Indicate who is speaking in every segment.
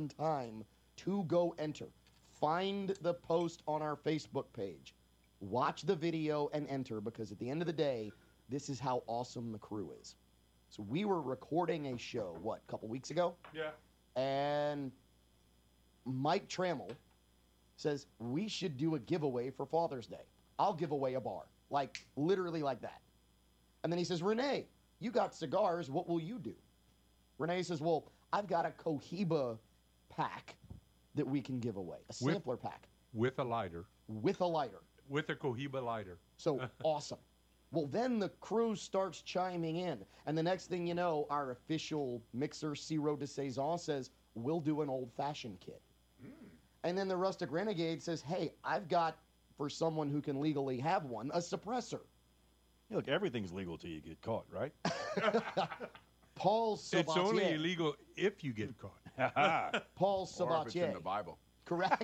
Speaker 1: time to go enter. Find the post on our Facebook page. Watch the video and enter, because at the end of the day, this is how awesome the crew is. So we were recording a show, a couple weeks ago?
Speaker 2: Yeah.
Speaker 1: And Mike Trammell says, we should do a giveaway for Father's Day. I'll give away a bar. Like, literally like that. And then he says, Renee, you got cigars. What will you do? Renee says, well, I've got a Cohiba pack that we can give away. A sampler pack.
Speaker 2: With a lighter.
Speaker 1: With a lighter.
Speaker 2: With a Cohiba lighter.
Speaker 1: So, awesome. Well, then the crew starts chiming in. And the next thing you know, our official mixer, Ciro de Saison, says, we'll do an old-fashioned kit. And then the Rustic Renegade says, hey, I've got, for someone who can legally have one, a suppressor.
Speaker 3: Yeah, look, everything's legal till you get caught, right?
Speaker 1: Paul Sabatier.
Speaker 2: It's only illegal if you get caught.
Speaker 1: Paul
Speaker 4: Or if it's
Speaker 1: Sabatier.
Speaker 4: in the Bible.
Speaker 1: Correct.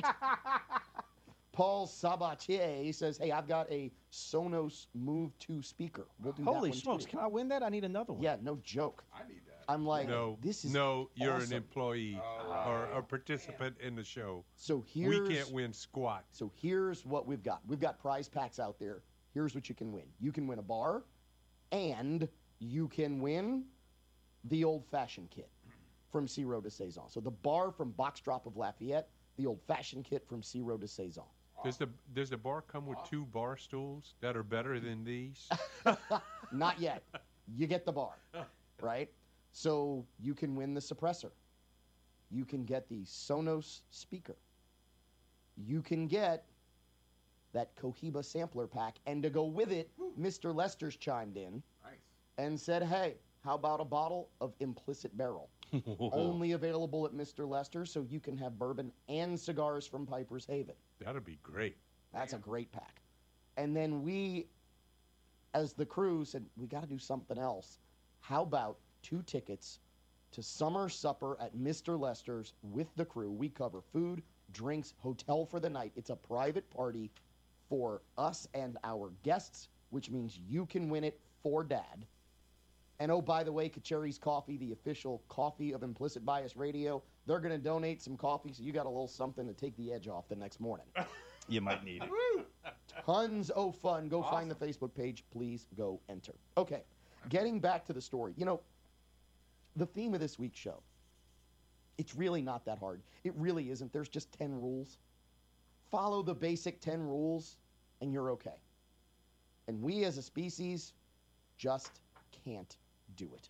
Speaker 1: Paul Sabatier says, hey, I've got a Sonos Move 2 speaker. We'll do
Speaker 3: Holy
Speaker 1: that one
Speaker 3: smokes,
Speaker 1: too.
Speaker 3: can I win that? I need another one.
Speaker 1: Yeah, no joke.
Speaker 4: I need that.
Speaker 1: I'm like,
Speaker 2: No,
Speaker 1: this is
Speaker 2: no, you're
Speaker 1: awesome.
Speaker 2: an employee or a participant in the show.
Speaker 1: So
Speaker 2: We can't win squat.
Speaker 1: So here's what we've got. We've got prize packs out there. Here's what you can win. You can win a bar, and you can win the old-fashioned kit from Ciro de Saison. So the bar from Box Drop of Lafayette, the old-fashioned kit from Ciro de Saison.
Speaker 2: Does the bar come with 2 bar stools that are better than these?
Speaker 1: Not yet. You get the bar, right? So you can win the suppressor. You can get the Sonos speaker. You can get that Cohiba sampler pack. And to go with it, Mr. Lester's chimed in and said, hey, how about a bottle of Implicit Barrel? Only available at Mr. Lester, so you can have bourbon and cigars from Piper's Haven.
Speaker 2: That'd be great.
Speaker 1: That's a great pack. And then we, as the crew, said, we got to do something else. How about 2 tickets to summer supper at Mr. Lester's with the crew? We cover food, drinks, hotel for the night. It's a private party for us and our guests, which means you can win it for Dad. And oh, by the way, Kacheri's Coffee, the official coffee of Implicit Bias Radio, they're going to donate some coffee, so you got a little something to take the edge off the next morning.
Speaker 3: You might need it.
Speaker 1: Tons of fun. Go find the Facebook page. Please go enter. Okay, getting back to the story. You know, the theme of this week's show, it's really not that hard. It really isn't. There's just 10 rules. Follow the basic 10 rules, and you're okay. And we as a species just can't do it.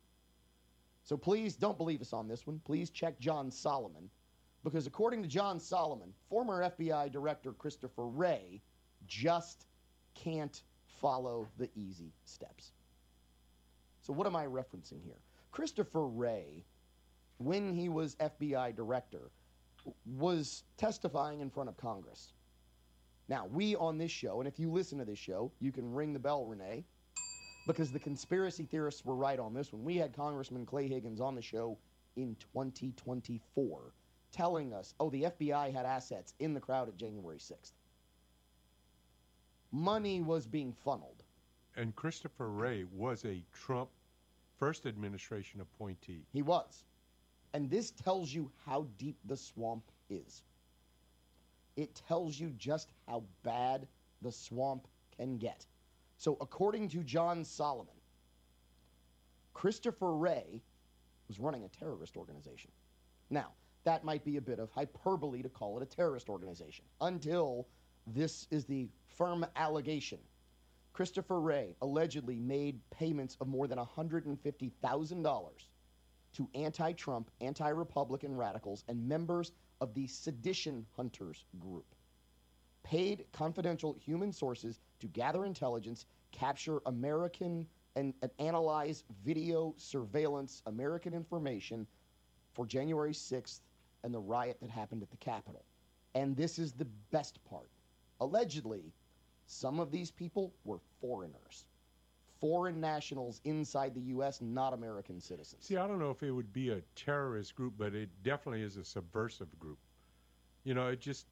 Speaker 1: So please don't believe us on this one. Please check John Solomon, because according to John Solomon, former FBI Director Christopher Wray just can't follow the easy steps. So what am I referencing here? Christopher Wray, when he was FBI Director, was testifying in front of Congress. Now, we on this show, and if you listen to this show, you can ring the bell, Renee, because the conspiracy theorists were right on this one. We had Congressman Clay Higgins on the show in 2024 telling us, oh, the FBI had assets in the crowd at January 6th. Money was being funneled.
Speaker 2: And Christopher Wray was a Trump first administration appointee.
Speaker 1: He was. And this tells you how deep the swamp is. It tells you just how bad the swamp can get. So according to John Solomon, Christopher Wray was running a terrorist organization. Now, that might be a bit of hyperbole to call it a terrorist organization until this is the firm allegation. Christopher Wray allegedly made payments of more than $150,000 to anti-Trump, anti-Republican radicals and members of the Sedition Hunters group. Paid confidential human sources to gather intelligence, capture American and analyze video surveillance, American information for January 6th and the riot that happened at the Capitol. And this is the best part. Allegedly, some of these people were foreigners. Foreign nationals inside the U.S., not American citizens.
Speaker 2: See, I don't know if it would be a terrorist group, but it definitely is a subversive group. You know, it just...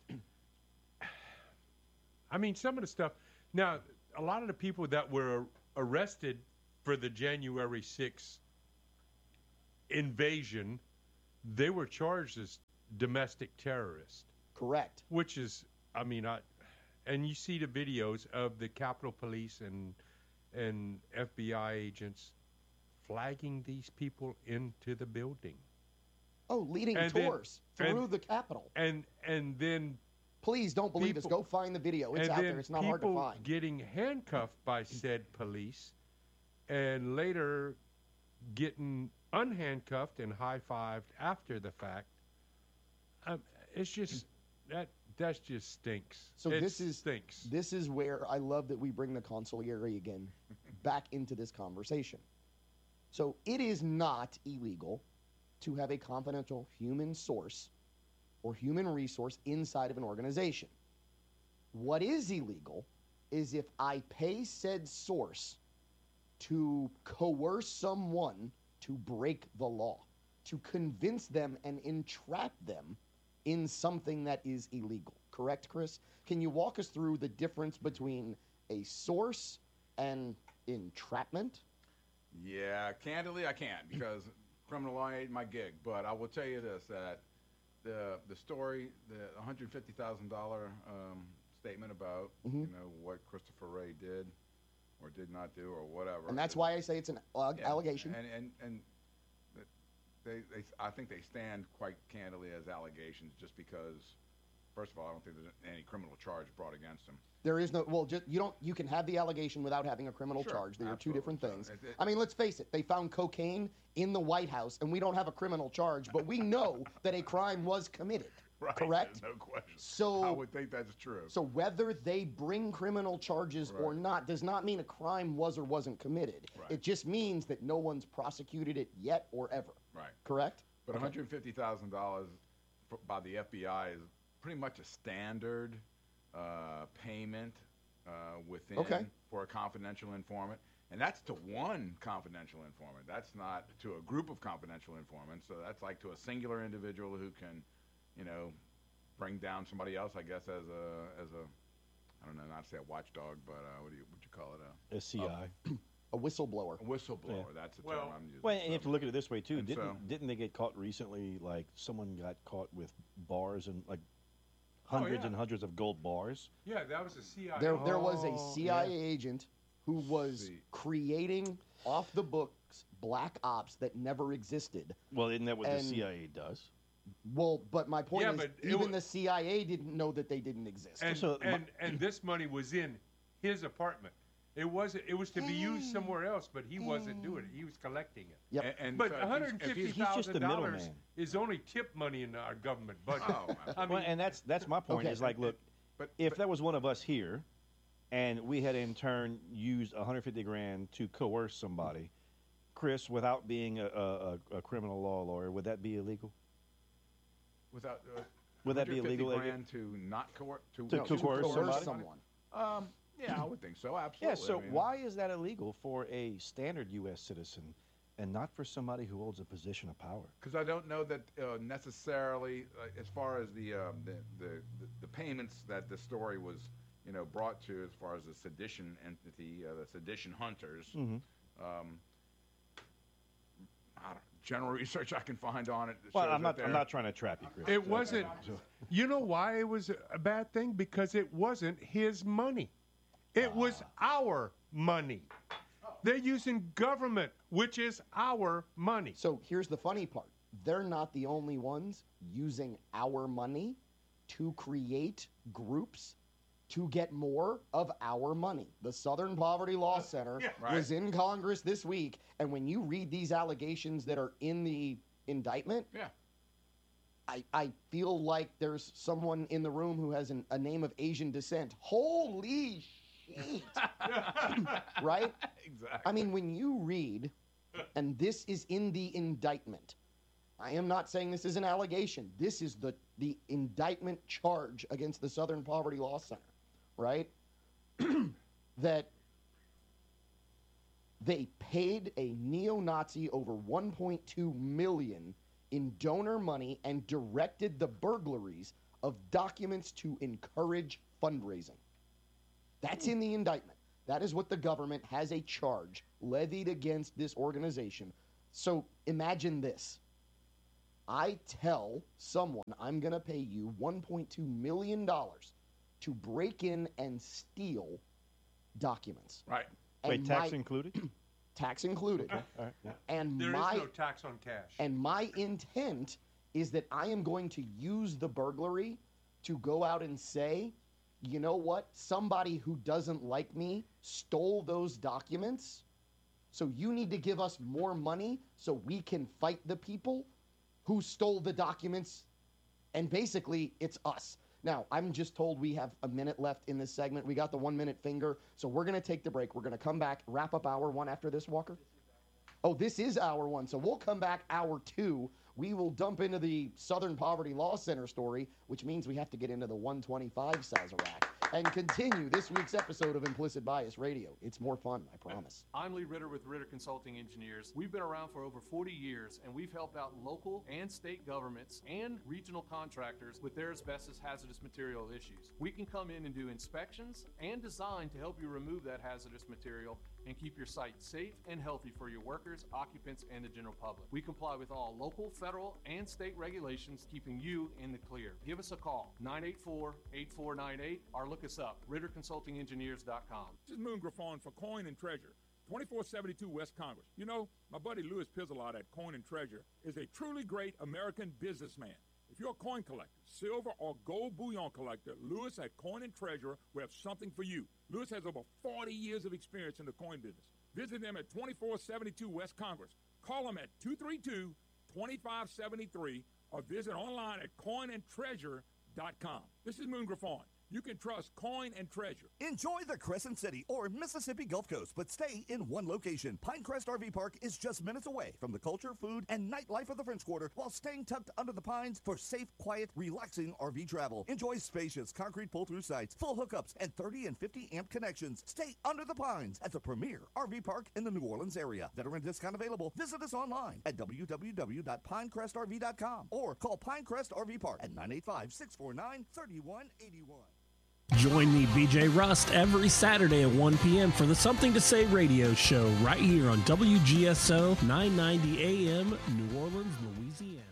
Speaker 2: I mean, some of the stuff... Now, a lot of the people that were arrested for the January 6th invasion, they were charged as domestic terrorist.
Speaker 1: Correct.
Speaker 2: Which is, I mean, and you see the videos of the Capitol Police and FBI agents flagging these people into the building.
Speaker 1: Oh, leading tours through the Capitol.
Speaker 2: And then
Speaker 1: please don't believe us. Go find the video. It's out there. It's not hard to find.
Speaker 2: Getting handcuffed by said police, and later getting unhandcuffed and high-fived after the fact. It's just that just stinks.
Speaker 1: So
Speaker 2: stinks.
Speaker 1: This is where I love that we bring the consigliere again back into this conversation. So it is not illegal to have a confidential human source or human resource inside of an organization. What is illegal is if I pay said source to coerce someone to break the law, to convince them and entrap them in something that is illegal. Correct, Chris? Can you walk us through the difference between a source and entrapment?
Speaker 4: Yeah, candidly, I can't because criminal law ain't my gig. But I will tell you this, that the story, the $150,000 statement about what Christopher Wray did or did not do or whatever.
Speaker 1: And that's why I say it's an allegation.
Speaker 4: And I think they stand quite candidly as allegations just because, first of all, I don't think there's any criminal charge brought against him.
Speaker 1: There is no, well, you can have the allegation without having a criminal charge. They are two different things. I mean, let's face it, they found cocaine in the White House, and we don't have a criminal charge, but we know that a crime was committed.
Speaker 4: Right,
Speaker 1: correct?
Speaker 4: No question.
Speaker 1: So
Speaker 4: I would think that's true.
Speaker 1: So whether they bring criminal charges or not does not mean a crime was or wasn't committed.
Speaker 4: Right.
Speaker 1: It just means that no one's prosecuted it yet or ever.
Speaker 4: Right.
Speaker 1: Correct?
Speaker 4: But $150,000 by the FBI is pretty much a standard payment within for a confidential informant. And that's to one confidential informant. That's not to a group of confidential informants. So that's like to a singular individual who can, bring down somebody else, I guess, as a I don't know, not to say a watchdog, but what do you call it?
Speaker 3: A CI.
Speaker 1: A whistleblower.
Speaker 4: A whistleblower. Yeah. That's the term I'm using.
Speaker 3: Well, and you have to look at it this way too. Didn't they get caught recently? Like someone got caught with bars and like hundreds and hundreds of gold bars.
Speaker 2: Yeah, that was a CIA.
Speaker 1: There was a CIA agent who was creating off the books black ops that never existed.
Speaker 3: Well, isn't that what the CIA does?
Speaker 1: Well, but my point is, even the CIA didn't know that they didn't exist.
Speaker 2: And this money was in his apartment. It was to be used somewhere else, but he wasn't doing it. He was collecting it.
Speaker 1: Yep.
Speaker 2: But $150,000 is only tip money in our government budget.
Speaker 3: And that's my point. Is like, look, if that was one of us here, and we had in turn used $150,000 to coerce somebody, Chris, without being a criminal law lawyer, would that be illegal?
Speaker 4: Would
Speaker 3: that be illegal?
Speaker 4: To not coerce
Speaker 1: someone?
Speaker 4: Yeah, I would think so. Absolutely.
Speaker 3: Yeah. So why is that illegal for a standard U.S. citizen, and not for somebody who holds a position of power?
Speaker 4: Because I don't know that necessarily, as far as the payments that the story was, brought to, as far as the sedition entity, the sedition hunters.
Speaker 3: Mm-hmm.
Speaker 4: General research I can find on it.
Speaker 3: Well, I'm not trying to trap you, Chris.
Speaker 2: It wasn't. You know why it was a bad thing? Because it wasn't his money. It was our money. They're using government, which is our money.
Speaker 1: So here's the funny part. They're not the only ones using our money to create groups to get more of our money. The Southern Poverty Law Center was in Congress this week, and when you read these allegations that are in the indictment, I feel like there's someone in the room who has a name of Asian descent. Holy shit! Right?
Speaker 4: Exactly.
Speaker 1: I mean, when you read, and this is in the indictment, I am not saying this is an allegation. This is the indictment charge against the Southern Poverty Law Center. Right? That they paid a neo-Nazi over $1.2 million in donor money and directed the burglaries of documents to encourage fundraising. That's in the indictment. That is what the government has a charge levied against this organization. So imagine this. I tell someone I'm going to pay you $1.2 million to break in and steal documents.
Speaker 4: Right.
Speaker 3: Wait, tax included?
Speaker 1: Tax included.
Speaker 3: All right. Yeah.
Speaker 1: And
Speaker 2: There is no tax on cash.
Speaker 1: And my intent is that I am going to use the burglary to go out and say, you know what? Somebody who doesn't like me stole those documents. So you need to give us more money so we can fight the people who stole the documents. And basically, it's us. Now, I'm just told we have a minute left in this segment. We got the 1 minute finger. So we're going to take the break. We're going to come back, wrap up hour one after this, Walker. Oh, this is hour one. So we'll come back hour two. We will dump into the Southern Poverty Law Center story, which means we have to get into the 125 Sazerac and continue this week's episode of Implicit Bias Radio. It's more fun, I promise.
Speaker 5: I'm Lee Ritter with Ritter Consulting Engineers. We've been around for over 40 years, and we've helped out local and state governments and regional contractors with their asbestos hazardous material issues. We can come in and do inspections and design to help you remove that hazardous material and keep your site safe and healthy for your workers, occupants, and the general public. We comply with all local, federal, and state regulations, keeping you in the clear. Give us a call, 984-8498, or look us up, RitterConsultingEngineers.com.
Speaker 6: This is Moon Griffon for Coin and Treasure, 2472 West Congress. You know, my buddy Louis Pizzolot at Coin and Treasure is a truly great American businessman. If you're a coin collector, silver or gold bullion collector, Louis at Coin and Treasure will have something for you. Louis has over 40 years of experience in the coin business. Visit them at 2472 West Congress. Call them at 232-2573 or visit online at coinandtreasure.com. This is Moon Griffon. You can trust Coin and Treasure.
Speaker 7: Enjoy the Crescent City or Mississippi Gulf Coast, but stay in one location. Pinecrest RV Park is just minutes away from the culture, food, and nightlife of the French Quarter while staying tucked under the pines for safe, quiet, relaxing RV travel. Enjoy spacious concrete pull-through sites, full hookups, and 30 and 50 amp connections. Stay under the pines at the premier RV park in the New Orleans area. Veteran discount available. Visit us online at www.pinecrestrv.com or call Pinecrest RV Park at 985-649-3181.
Speaker 8: Join me, BJ Rust, every Saturday at 1 p.m. for the Something to Say radio show right here on WGSO 990 AM, New Orleans, Louisiana.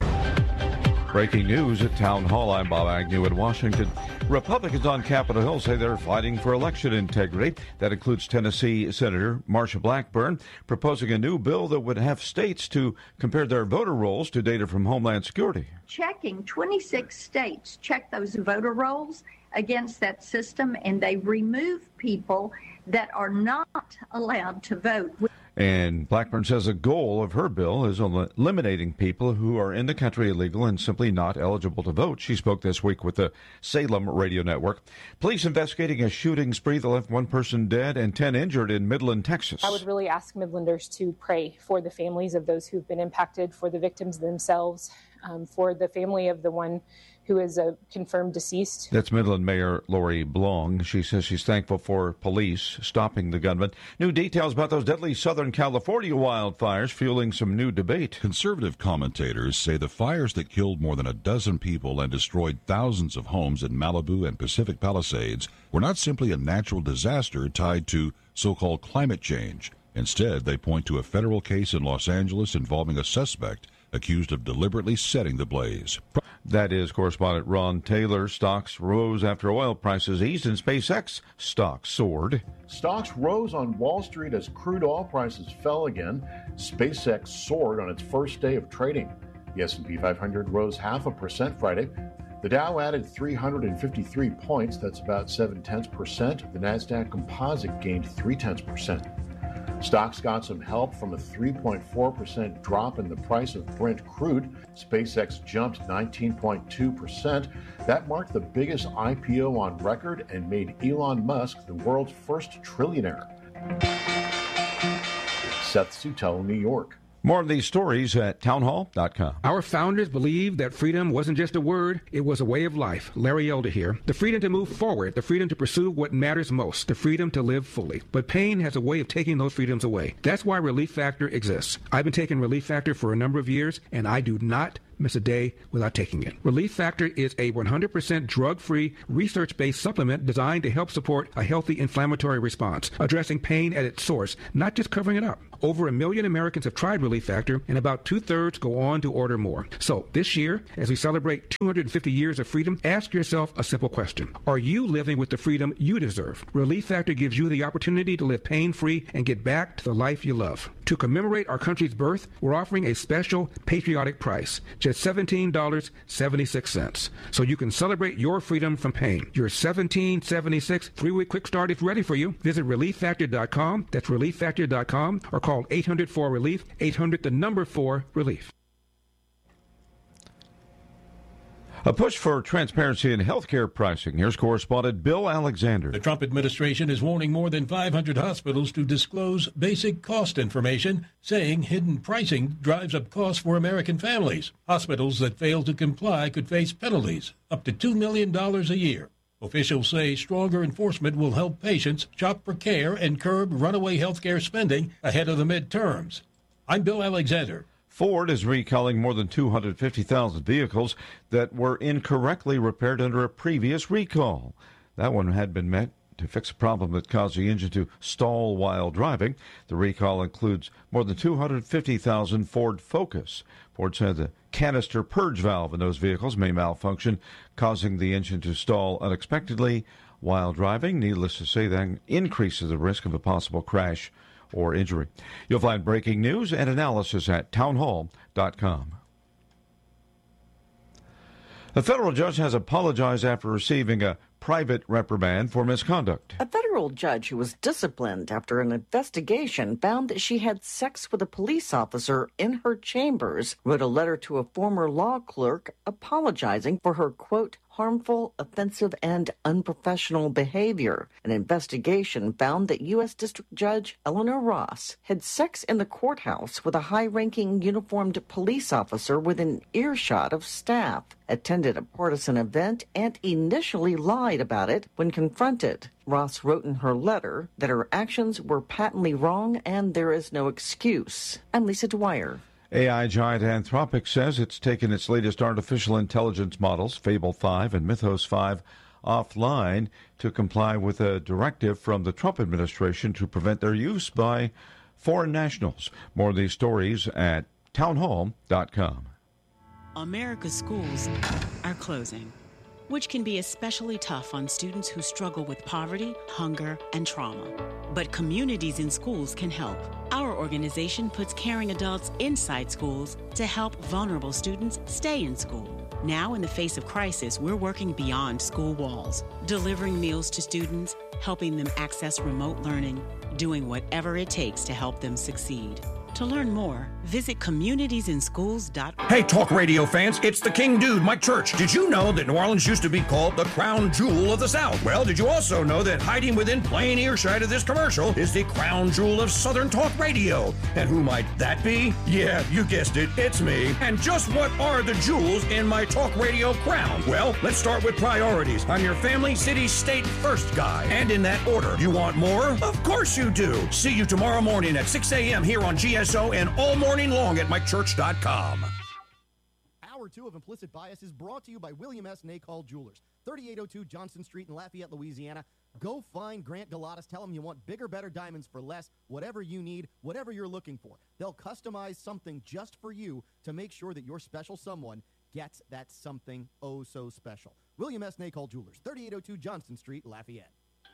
Speaker 9: Breaking news at Town Hall. I'm Bob Agnew in Washington. Republicans on Capitol Hill say they're fighting for election integrity. That includes Tennessee Senator Marsha Blackburn proposing a new bill that would have states to compare their voter rolls to data from Homeland Security.
Speaker 10: Checking 26 states check those voter rolls against that system, and they remove people that are not allowed to vote.
Speaker 9: And Blackburn says a goal of her bill is eliminating people who are in the country illegal and simply not eligible to vote. She spoke this week with the Salem Radio Network. Police investigating a shooting spree that left one person dead and 10 injured in Midland, Texas.
Speaker 11: I would really ask Midlanders to pray for the families of those who've been impacted, for the victims themselves, for the family of the one who is a confirmed deceased.
Speaker 9: That's Midland Mayor Lori Blong. She says she's thankful for police stopping the gunman. New details about those deadly Southern California wildfires fueling some new debate.
Speaker 12: Conservative commentators say the fires that killed more than a dozen people and destroyed thousands of homes in Malibu and Pacific Palisades were not simply a natural disaster tied to so-called climate change. Instead, they point to a federal case in Los Angeles involving a suspect accused of deliberately setting the blaze.
Speaker 9: That is correspondent Ron Taylor. Stocks rose after oil prices eased and SpaceX stocks soared.
Speaker 13: Stocks rose on Wall Street as crude oil prices fell again. SpaceX soared on its first day of trading. The S&P 500 rose 0.5% Friday. The Dow added 353 points, that's about 0.7%. The NASDAQ Composite gained 0.3%. Stocks got some help from a 3.4% drop in the price of Brent crude. SpaceX jumped 19.2%. That marked the biggest IPO on record and made Elon Musk the world's first trillionaire. Seth Sutell, New York.
Speaker 9: More of these stories at townhall.com.
Speaker 14: Our founders believed that freedom wasn't just a word, it was a way of life. Larry Elder here. The freedom to move forward, the freedom to pursue what matters most, the freedom to live fully. But pain has a way of taking those freedoms away. That's why Relief Factor exists. I've been taking Relief Factor for a number of years, and I do not miss a day without taking it. Relief Factor is a 100% drug-free, research-based supplement designed to help support a healthy inflammatory response, addressing pain at its source, not just covering it up. Over 1 million Americans have tried Relief Factor, and about 2/3 go on to order more. So this year, as we celebrate 250 years of freedom, ask yourself a simple question. Are you living with the freedom you deserve? Relief Factor gives you the opportunity to live pain-free and get back to the life you love. To commemorate our country's birth, we're offering a special patriotic price, just $17.76. So you can celebrate your freedom from pain. Your $17.76 3-week quick start is ready for you. Visit ReliefFactor.com. That's ReliefFactor.com, or call 800-4-RELIEF, 800-4-RELIEF.
Speaker 9: A push for transparency in healthcare pricing. Here's correspondent Bill Alexander.
Speaker 15: The Trump administration is warning more than 500 hospitals to disclose basic cost information, saying hidden pricing drives up costs for American families. Hospitals that fail to comply could face penalties up to $2 million a year. Officials say stronger enforcement will help patients shop for care and curb runaway healthcare spending ahead of the midterms. I'm Bill Alexander.
Speaker 9: Ford is recalling more than 250,000 vehicles that were incorrectly repaired under a previous recall. That one had been meant to fix a problem that caused the engine to stall while driving. The recall includes more than 250,000 Ford Focus. Ford said the canister purge valve in those vehicles may malfunction, causing the engine to stall unexpectedly while driving. Needless to say, that increases the risk of a possible crash or injury. You'll find breaking news and analysis at townhall.com. A federal judge has apologized after receiving a private reprimand for misconduct.
Speaker 16: A federal judge who was disciplined after an investigation found that she had sex with a police officer in her chambers wrote a letter to a former law clerk apologizing for her, quote, harmful, offensive, and unprofessional behavior. An investigation found that U.S. District Judge Eleanor Ross had sex in the courthouse with a high-ranking uniformed police officer within earshot of staff, attended a partisan event, and initially lied about it when confronted. Ross wrote in her letter that her actions were patently wrong and there is no excuse. I'm Lisa Dwyer.
Speaker 9: AI giant Anthropic says it's taken its latest artificial intelligence models, Fable 5 and Mythos 5, offline to comply with a directive from the Trump administration to prevent their use by foreign nationals. More of these stories at townhall.com.
Speaker 17: America's schools are closing, which can be especially tough on students who struggle with poverty, hunger, and trauma. But Communities in Schools can help. Our organization puts caring adults inside schools to help vulnerable students stay in school. Now, in the face of crisis, we're working beyond school walls, delivering meals to students, helping them access remote learning, doing whatever it takes to help them succeed. To learn more, visit communitiesInschools.org.
Speaker 18: Hey, talk radio fans, it's the King Dude, Mike Church. Did you know that New Orleans used to be called the crown jewel of the South? Well, did you also know that hiding within plain earshot of this commercial is the crown jewel of Southern talk radio? And who might that be? Yeah, you guessed it, it's me. And just what are the jewels in my talk radio crown? Well, let's start with priorities. I'm your family, city, state first guy. And in that order. You want more? Of course you do. See you tomorrow morning at 6 a.m. here on GSO and all morning long at MikeChurch.com.
Speaker 19: Hour 2 of Implicit Bias is brought to you by William S. Nacall Jewelers, 3802 Johnson Street in Lafayette, Louisiana. Go find Grant Galatas. Tell him you want bigger, better diamonds for less, whatever you need, whatever you're looking for. They'll customize something just for you to make sure that your special someone gets that something oh so special. William S. Nacall Jewelers, 3802 Johnson Street, Lafayette.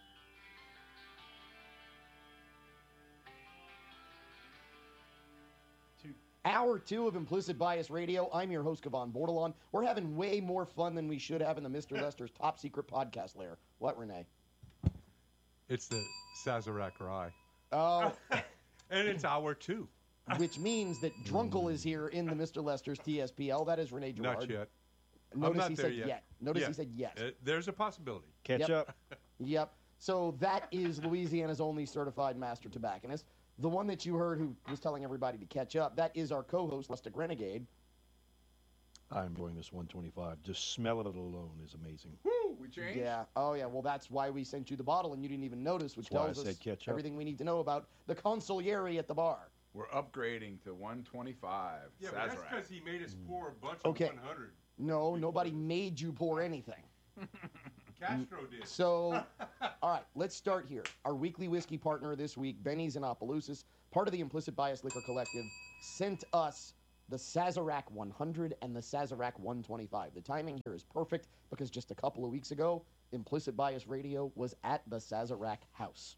Speaker 1: Hour 2 of Implicit Bias Radio. I'm your host, Kevon Bordelon. We're having way more fun than we should have in the Mr. Lester's top secret podcast lair. What, Renee?
Speaker 2: It's the Sazerac Rye.
Speaker 1: Oh.
Speaker 2: And it's hour 2.
Speaker 1: Which means that Drunkle is here in the Mr. Lester's TSPL. That is Renee Girard.
Speaker 2: Not yet.
Speaker 1: Notice he said yet. Notice he said yes.
Speaker 2: There's a possibility.
Speaker 3: Catch up.
Speaker 1: Yep. So that is Louisiana's only certified master tobacconist. The one that you heard who was telling everybody to catch up, that is our co-host, Rustic Renegade.
Speaker 3: I'm enjoying this 125. Just smelling it alone is amazing.
Speaker 4: Woo, we changed?
Speaker 1: Yeah. Oh, yeah. Well, that's why we sent you the bottle and you didn't even notice, which tells us everything we need to know about the consigliere at the bar.
Speaker 4: We're upgrading to 125.
Speaker 2: Yeah, but that's because he made us pour a bunch of 100.
Speaker 1: No, nobody made you pour anything.
Speaker 2: Castro did.
Speaker 1: So, all right, let's start here. Our weekly whiskey partner this week, Benny's in Opelousas. part of the Implicit Bias Liquor Collective, sent us the Sazerac 100 and the Sazerac 125. The timing here is perfect because just a couple of weeks ago, Implicit Bias Radio was at the Sazerac house.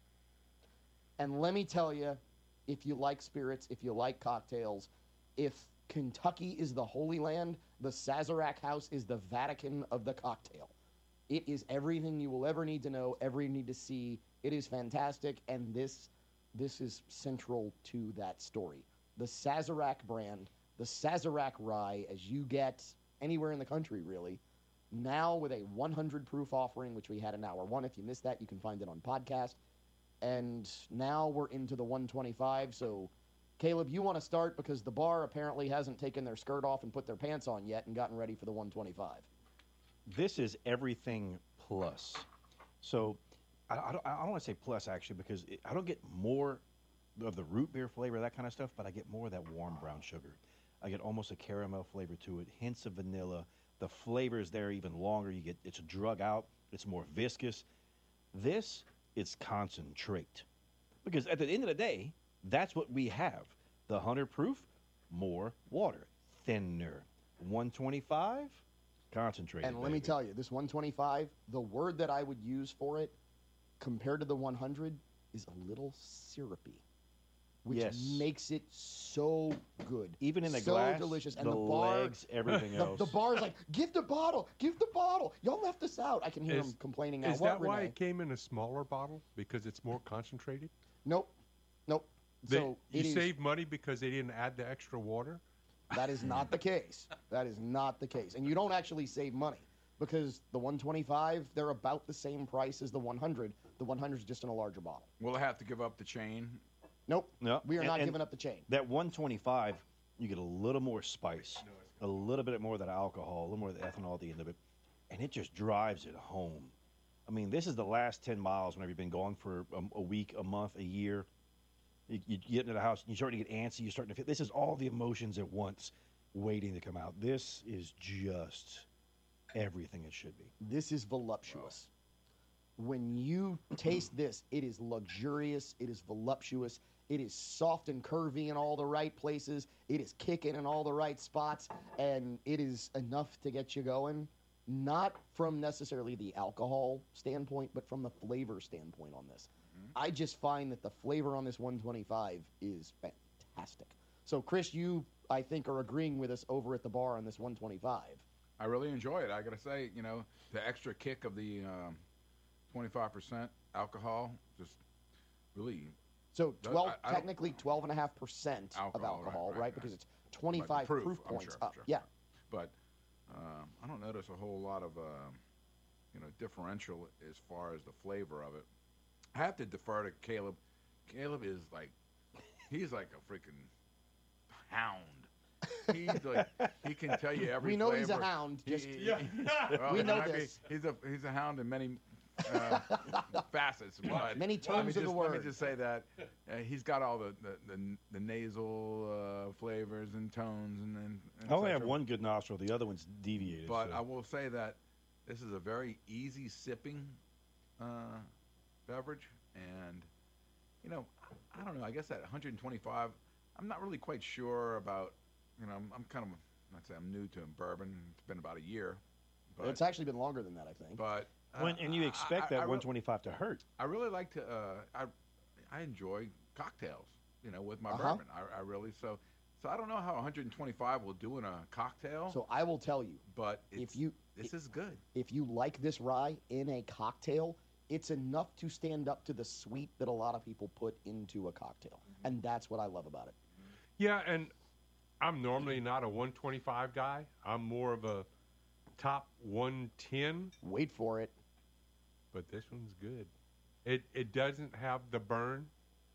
Speaker 1: And let me tell you, if you like spirits, if you like cocktails, if Kentucky is the Holy Land, the Sazerac house is the Vatican of the cocktail. It is everything you will ever need to know, ever need to see. It is fantastic, and this is central to that story. The Sazerac brand, the Sazerac rye, as you get anywhere in the country, really, now with a 100 proof offering, which we had in hour one. If you missed that, you can find it on podcast. And now we're into the 125. So, Caleb, you want to start because the bar apparently hasn't taken their skirt off and put their pants on yet and gotten ready for the 125.
Speaker 3: This is everything plus. So, I don't want to say plus, actually, because I don't get more of the root beer flavor, that kind of stuff, but I get more of that warm brown sugar. I get almost a caramel flavor to it, hints of vanilla. The flavor is there even longer. It's drug out. It's more viscous. This is concentrate. Because at the end of the day, that's what we have. The 100 proof, more water, thinner. 125, concentrated.
Speaker 1: And let me tell you, this 125, the word that I would use for it compared to the 100 is a little syrupy, which makes it so good.
Speaker 3: Even in the
Speaker 1: so
Speaker 3: glass,
Speaker 1: delicious. And
Speaker 3: the
Speaker 1: bar,
Speaker 3: legs, everything else.
Speaker 1: The bar's like, give the bottle. Y'all left us out. I can hear him complaining now.
Speaker 2: Is that why it came in a smaller bottle? Because it's more concentrated?
Speaker 1: Nope. So
Speaker 2: you save money because they didn't add the extra water?
Speaker 1: That is not the case. That is not the case. And you don't actually save money because the 125, they're about the same price as the 100. The 100 is just in a larger bottle.
Speaker 4: Will I have to give up the chain?
Speaker 1: Nope.
Speaker 3: No.
Speaker 1: We are not giving up the chain.
Speaker 3: That 125, you get a little more spice, a little bit more of that alcohol, a little more of the ethanol at the end of it, and it just drives it home. I mean, this is the last 10 miles whenever you've been gone for a week, a month, a year. You get into the house, and you're starting to get antsy. You're starting to feel this is all the emotions at once waiting to come out. This is just everything it should be.
Speaker 1: This is voluptuous. When you taste this, it is luxurious. It is voluptuous. It is soft and curvy in all the right places. It is kicking in all the right spots. And it is enough to get you going, not from necessarily the alcohol standpoint, but from the flavor standpoint on this. I just find that the flavor on this 125 is fantastic. So, Chris, you, I think, are agreeing with us over at the bar on this 125.
Speaker 4: I really enjoy it. I got to say, the extra kick of the 25% alcohol just really.
Speaker 1: So, technically 12.5% of alcohol, right? Because it's 25 proof points up.
Speaker 4: Sure.
Speaker 1: Yeah.
Speaker 4: But I don't notice a whole lot of, differential as far as the flavor of it. I have to defer to Caleb. Caleb is he's like a freaking hound. He's like, he can tell you every
Speaker 1: We know
Speaker 4: flavor.
Speaker 1: he's a hound.
Speaker 4: Well,
Speaker 1: we know this.
Speaker 4: He's a hound in many facets. But
Speaker 1: many terms of the word.
Speaker 4: Let me just say that he's got all the nasal flavors and tones. And
Speaker 3: I only have one good nostril. The other one's deviated.
Speaker 4: But I will say that this is a very easy sipping beverage, and I don't know. I guess at 125, I'm not really quite sure about. I'm kind of not say I'm new to bourbon. It's been about a year. But
Speaker 1: it's actually been longer than that, I think.
Speaker 4: But
Speaker 3: and you expect that 125 to hurt.
Speaker 4: I really like to. I enjoy cocktails. With my bourbon. I really so. I don't know how 125 will do in a cocktail.
Speaker 1: So I will tell you.
Speaker 4: But this is good.
Speaker 1: If you like this rye in a cocktail, it's enough to stand up to the sweet that a lot of people put into a cocktail. And that's what I love about it.
Speaker 2: Yeah, and I'm normally not a 125 guy. I'm more of a top 110.
Speaker 1: Wait for it.
Speaker 2: But this one's good. It doesn't have the burn.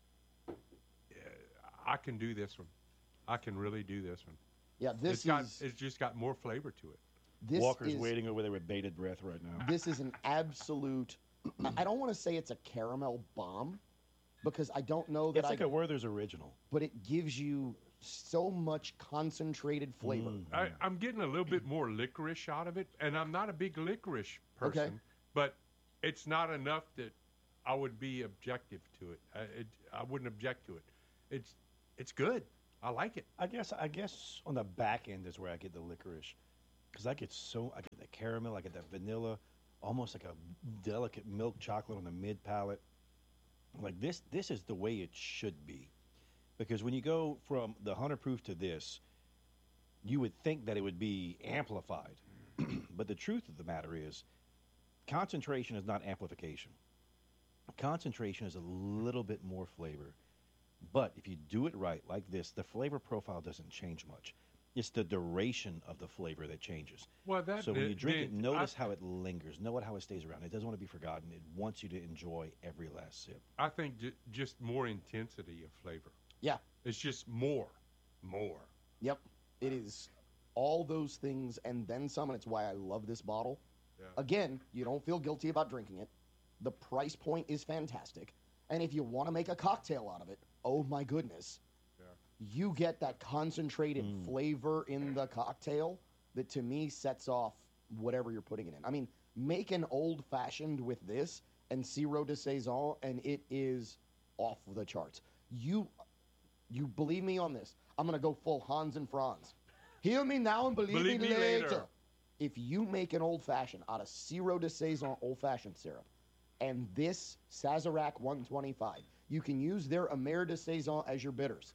Speaker 2: I can do this one. I can really do this one.
Speaker 1: Yeah, it's
Speaker 2: just got more flavor to it.
Speaker 3: Walker's waiting over there with bated breath right now.
Speaker 1: This is an absolute. I don't want to say it's a caramel bomb, because I don't know that
Speaker 3: it's like a Werther's original.
Speaker 1: But it gives you so much concentrated flavor.
Speaker 2: I'm getting a little bit more licorice out of it, and I'm not a big licorice person, but it's not enough that I would be objective to it. I wouldn't object to it. it's good. I like it.
Speaker 3: I guess on the back end is where I get the licorice, because I get the caramel, I get that vanilla, almost like a delicate milk chocolate on the mid palate. Like this is the way it should be, because when you go from the 100 proof to this, you would think that it would be amplified, but the truth of the matter is, concentration is not amplification. Concentration is a little bit more flavor. But if you do it right, like this, the flavor profile doesn't change much. It's the duration of the flavor that changes.
Speaker 2: Well,
Speaker 3: so when you drink it, notice how it lingers. Know how it stays around. It doesn't want to be forgotten. It wants you to enjoy every last sip.
Speaker 2: I think just more intensity of flavor.
Speaker 1: Yeah.
Speaker 2: It's just more.
Speaker 1: Yep. It is all those things and then some, and it's why I love this bottle.
Speaker 2: Yeah.
Speaker 1: Again, you don't feel guilty about drinking it. The price point is fantastic. And if you want to make a cocktail out of it, oh my goodness.
Speaker 2: Yeah.
Speaker 1: You get that concentrated flavor in the cocktail that to me sets off whatever you're putting it in. I mean, make an old-fashioned with this and Sirop de Saison, and it is off the charts. You believe me on this. I'm going to go full Hans and Franz. Hear me now and believe me later. If you make an old-fashioned out of Sirop de Saison old-fashioned syrup, and this Sazerac 125, you can use their Amer de Saison as your bitters.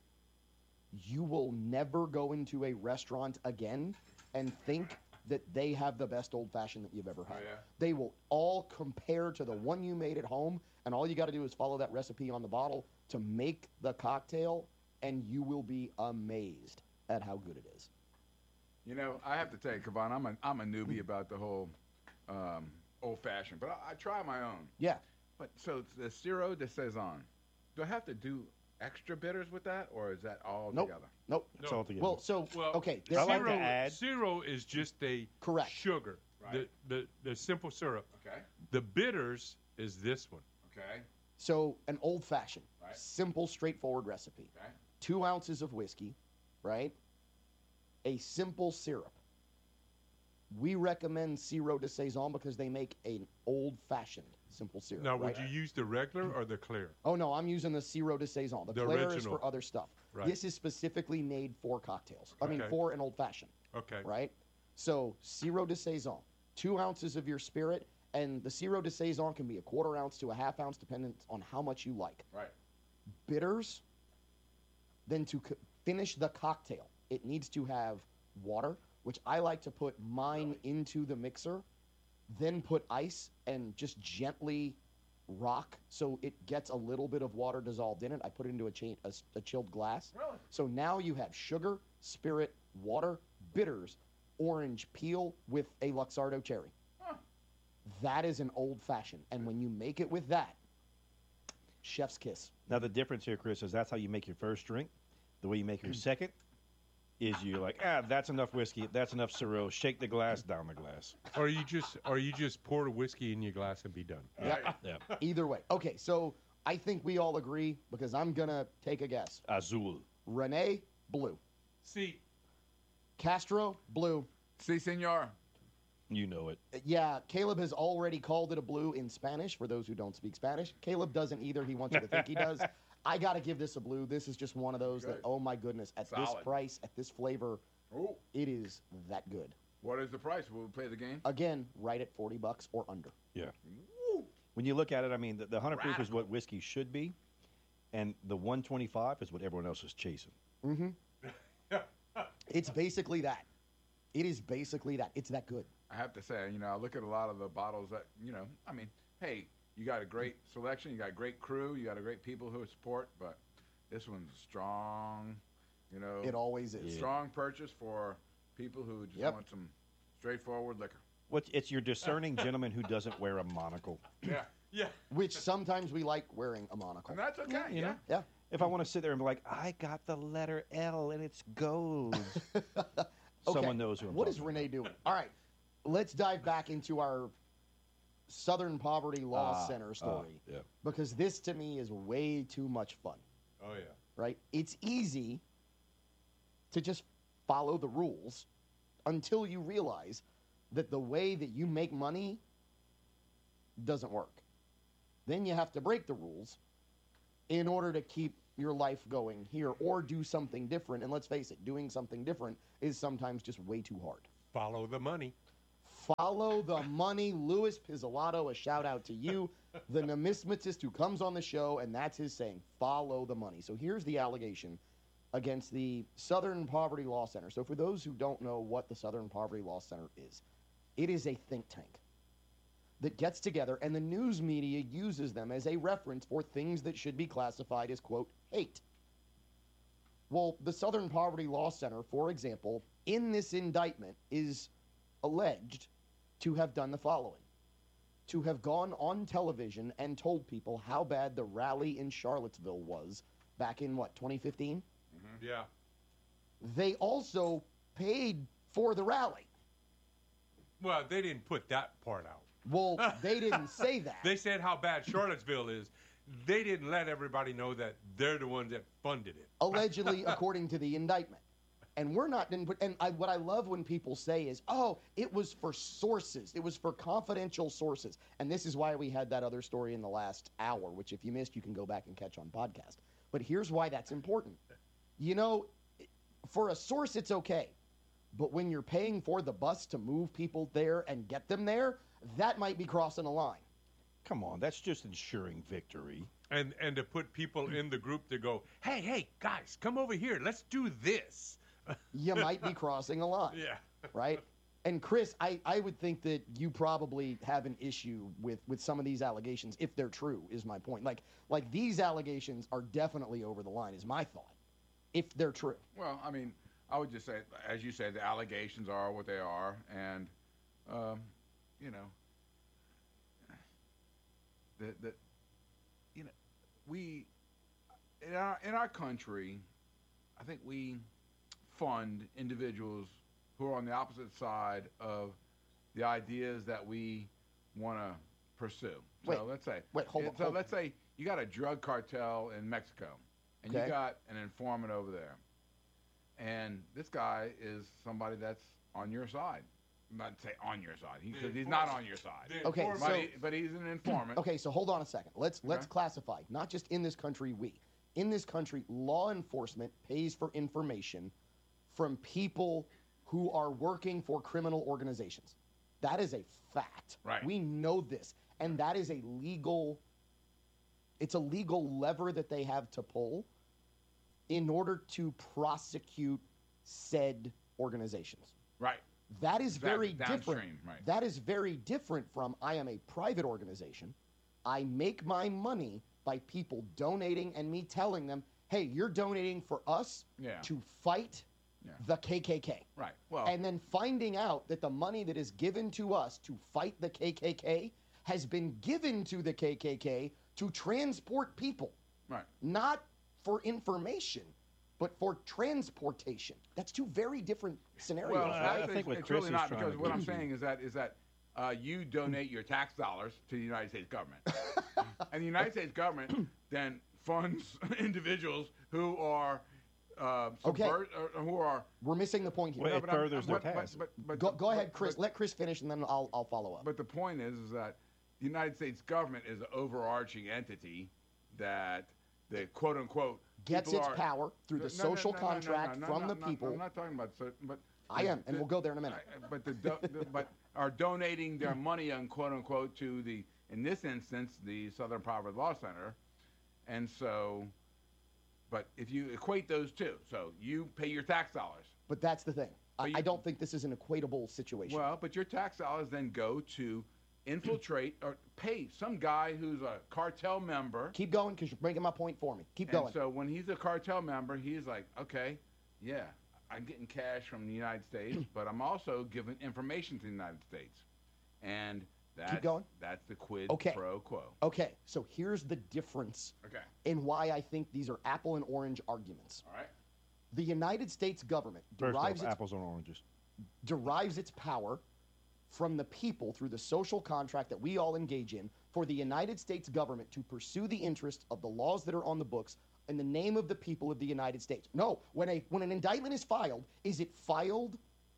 Speaker 1: You will never go into a restaurant again and think that they have the best old-fashioned that you've ever had.
Speaker 4: Oh, yeah?
Speaker 1: They will all compare to the one you made at home, and all you got to do is follow that recipe on the bottle to make the cocktail, and you will be amazed at how good it is.
Speaker 4: You know, I have to tell you, Kavan, I'm a newbie about the whole old-fashioned, but I try my own.
Speaker 1: Yeah.
Speaker 4: But so the Sirop de Saison, do I have to do extra bitters with that, or is that all together?
Speaker 1: Nope.
Speaker 3: It's all together.
Speaker 1: Okay.
Speaker 3: I like to add.
Speaker 2: Sirop is just a sugar,
Speaker 4: Right.
Speaker 2: the simple syrup.
Speaker 4: Okay.
Speaker 2: The bitters is this one.
Speaker 4: Okay.
Speaker 1: So an old-fashioned,
Speaker 4: Right.
Speaker 1: simple, straightforward recipe.
Speaker 4: Okay.
Speaker 1: 2 ounces of whiskey, right? A simple syrup. We recommend Sirop de Saison because they make an old-fashioned simple syrup.
Speaker 2: Now,
Speaker 1: right?
Speaker 2: would you use the regular or the clear?
Speaker 1: Oh, no, I'm using the Sirop de Saison. The
Speaker 2: The
Speaker 1: Claire is
Speaker 2: original.
Speaker 1: for other stuff.
Speaker 2: Right.
Speaker 1: This is specifically made for cocktails. I mean,
Speaker 2: Okay.
Speaker 1: for an old-fashioned.
Speaker 2: Okay.
Speaker 1: Right? So, Sirop de Saison, 2 ounces of your spirit, and the Sirop de Saison can be a 1/4 ounce to a 1/2 ounce, depending on how much you like.
Speaker 4: Right.
Speaker 1: Bitters, then to finish the cocktail, it needs to have water, which I like to put mine into the mixer, then put ice and just gently rock so it gets a little bit of water dissolved in it. I put it into a chilled glass.
Speaker 4: Really?
Speaker 1: So now you have sugar, spirit, water, bitters, orange peel with a Luxardo cherry.
Speaker 4: Huh.
Speaker 1: That is an old-fashioned. And when you make it with that, chef's kiss.
Speaker 3: Now the difference here, Chris, is that's how you make your first drink. The way you make your second is you're like, that's enough whiskey, that's enough Sirop. Shake the glass, down the glass.
Speaker 2: Or you just pour the whiskey in your glass and be done.
Speaker 3: Yeah.
Speaker 1: Either way. Okay, so I think we all agree because I'm going to take a guess.
Speaker 3: Azul.
Speaker 1: Renee, blue.
Speaker 2: See.
Speaker 1: Castro, blue.
Speaker 4: Si, senor.
Speaker 3: You know it.
Speaker 1: Yeah, Caleb has already called it a blue in Spanish for those who don't speak Spanish. Caleb doesn't either. He wants you to think he does. I got to give this a blue. This is just one of those that, oh my goodness, at this
Speaker 4: Solid.
Speaker 1: price, at this flavor,
Speaker 4: Ooh.
Speaker 1: it is that good.
Speaker 4: What is the price? Will we play the game?
Speaker 1: Again, right at $40 or under.
Speaker 3: Yeah. When you look at it, I mean, the 100 proof is what whiskey should be, and the 125 is what everyone else is chasing.
Speaker 1: Mm-hmm. It's basically that. It is basically that. It's that good.
Speaker 4: I have to say, I look at a lot of the bottles that, hey, you got a great selection, you got a great crew, you got a great people who support, but this one's strong,
Speaker 1: It always is.
Speaker 4: Strong purchase for people who just want some straightforward liquor.
Speaker 3: It's your discerning gentleman who doesn't wear a monocle.
Speaker 4: Yeah.
Speaker 1: Which sometimes we like wearing a monocle.
Speaker 4: And that's okay,
Speaker 3: You know?
Speaker 1: Yeah.
Speaker 3: If I want to sit there and be like, I got the letter L and it's gold. Someone knows who I'm
Speaker 1: What is
Speaker 3: talking
Speaker 1: Renee doing? All right, let's dive back into our Southern Poverty Law Center story.
Speaker 3: Yeah.
Speaker 1: Because this, to me, is way too much fun.
Speaker 2: Oh, yeah.
Speaker 1: Right? It's easy to just follow the rules until you realize that the way that you make money doesn't work. Then you have to break the rules in order to keep your life going here or do something different. And let's face it, doing something different is sometimes just way too hard.
Speaker 2: Follow the money.
Speaker 1: Follow the money. Louis Pizzolatto, a shout out to you, the numismatist who comes on the show, and that's his saying, follow the money. So here's the allegation against the Southern Poverty Law Center. So for those who don't know what the Southern Poverty Law Center is, it is a think tank that gets together, and the news media uses them as a reference for things that should be classified as, quote, hate. Well, the Southern Poverty Law Center, for example, in this indictment is alleged to have done the following: to have gone on television and told people how bad the rally in Charlottesville was back in, 2015?
Speaker 2: Mm-hmm. Yeah.
Speaker 1: They also paid for the rally.
Speaker 2: Well, they didn't put that part out.
Speaker 1: Well, they didn't say that.
Speaker 2: They said how bad Charlottesville is. They didn't let everybody know that they're the ones that funded it.
Speaker 1: Allegedly, according to the indictment. And we're not, what I love when people say is, oh, it was for sources. It was for confidential sources. And this is why we had that other story in the last hour, which if you missed, you can go back and catch on podcast. But here's why that's important. For a source, it's okay. But when you're paying for the bus to move people there and get them there, that might be crossing a line.
Speaker 3: Come on, that's just ensuring victory.
Speaker 2: And to put people in the group to go, hey, guys, come over here. Let's do this.
Speaker 1: You might be crossing a line.
Speaker 2: Yeah.
Speaker 1: Right? And Chris, I would think that you probably have an issue with some of these allegations, if they're true, is my point. Like these allegations are definitely over the line, is my thought, if they're true.
Speaker 4: Well, I mean, I would just say, as you say, the allegations are what they are, and we in our country, I think we fund individuals who are on the opposite side of the ideas that we want to pursue. So let's say, let's say you got a drug cartel in Mexico, and you got an informant over there, and this guy is somebody that's on your side. Not say on your side. He's not on your side.
Speaker 1: Okay,
Speaker 4: but he's an informant.
Speaker 1: Okay, so hold on a second. Let's classify. Not just in this country, in this country, law enforcement pays for information from people who are working for criminal organizations. That is a fact.
Speaker 4: Right.
Speaker 1: We know this, and that is it's a legal lever that they have to pull in order to prosecute said organizations.
Speaker 4: Right.
Speaker 1: That is very different.
Speaker 4: Right.
Speaker 1: That is very different from I am a private organization. I make my money by people donating and me telling them, hey, you're donating for us to fight the KKK.
Speaker 4: Right. Well,
Speaker 1: and then finding out that the money that is given to us to fight the KKK has been given to the KKK to transport people.
Speaker 4: Right.
Speaker 1: Not for information, but for transportation. That's two very different scenarios.
Speaker 4: Well,
Speaker 1: right?
Speaker 4: I think it's really not, because what I'm saying is that you donate your tax dollars to the United States government, and the United States government then funds individuals who are who are.
Speaker 1: We're missing the point here.
Speaker 3: Well, it furthers their task.
Speaker 1: Go ahead, Chris. Let Chris finish, and then I'll follow up.
Speaker 4: But the point is that the United States government is an overarching entity that the quote unquote
Speaker 1: gets its power through the social contract from the people.
Speaker 4: I'm not talking about, but
Speaker 1: I am, and we'll go there in a minute.
Speaker 4: But are donating their money, quote unquote, to in this instance, the Southern Poverty Law Center, and so. But if you equate those two, so you pay your tax dollars.
Speaker 1: But that's the thing. I don't think this is an equatable situation.
Speaker 4: Well, but your tax dollars then go to infiltrate or pay some guy who's a cartel member.
Speaker 1: Keep going, because you're making my point for me. Keep going.
Speaker 4: So when he's a cartel member, he's like, okay, yeah, I'm getting cash from the United States, but I'm also giving information to the United States. And
Speaker 1: keep going.
Speaker 4: That's the quid pro quo.
Speaker 1: Okay, so here's the difference in why I think these are apple and orange arguments.
Speaker 4: All right.
Speaker 1: The United States government
Speaker 3: apples and oranges.
Speaker 1: Derives its power from the people through the social contract that we all engage in for the United States government to pursue the interest of the laws that are on the books in the name of the people of the United States. No, when an indictment is filed, is it filed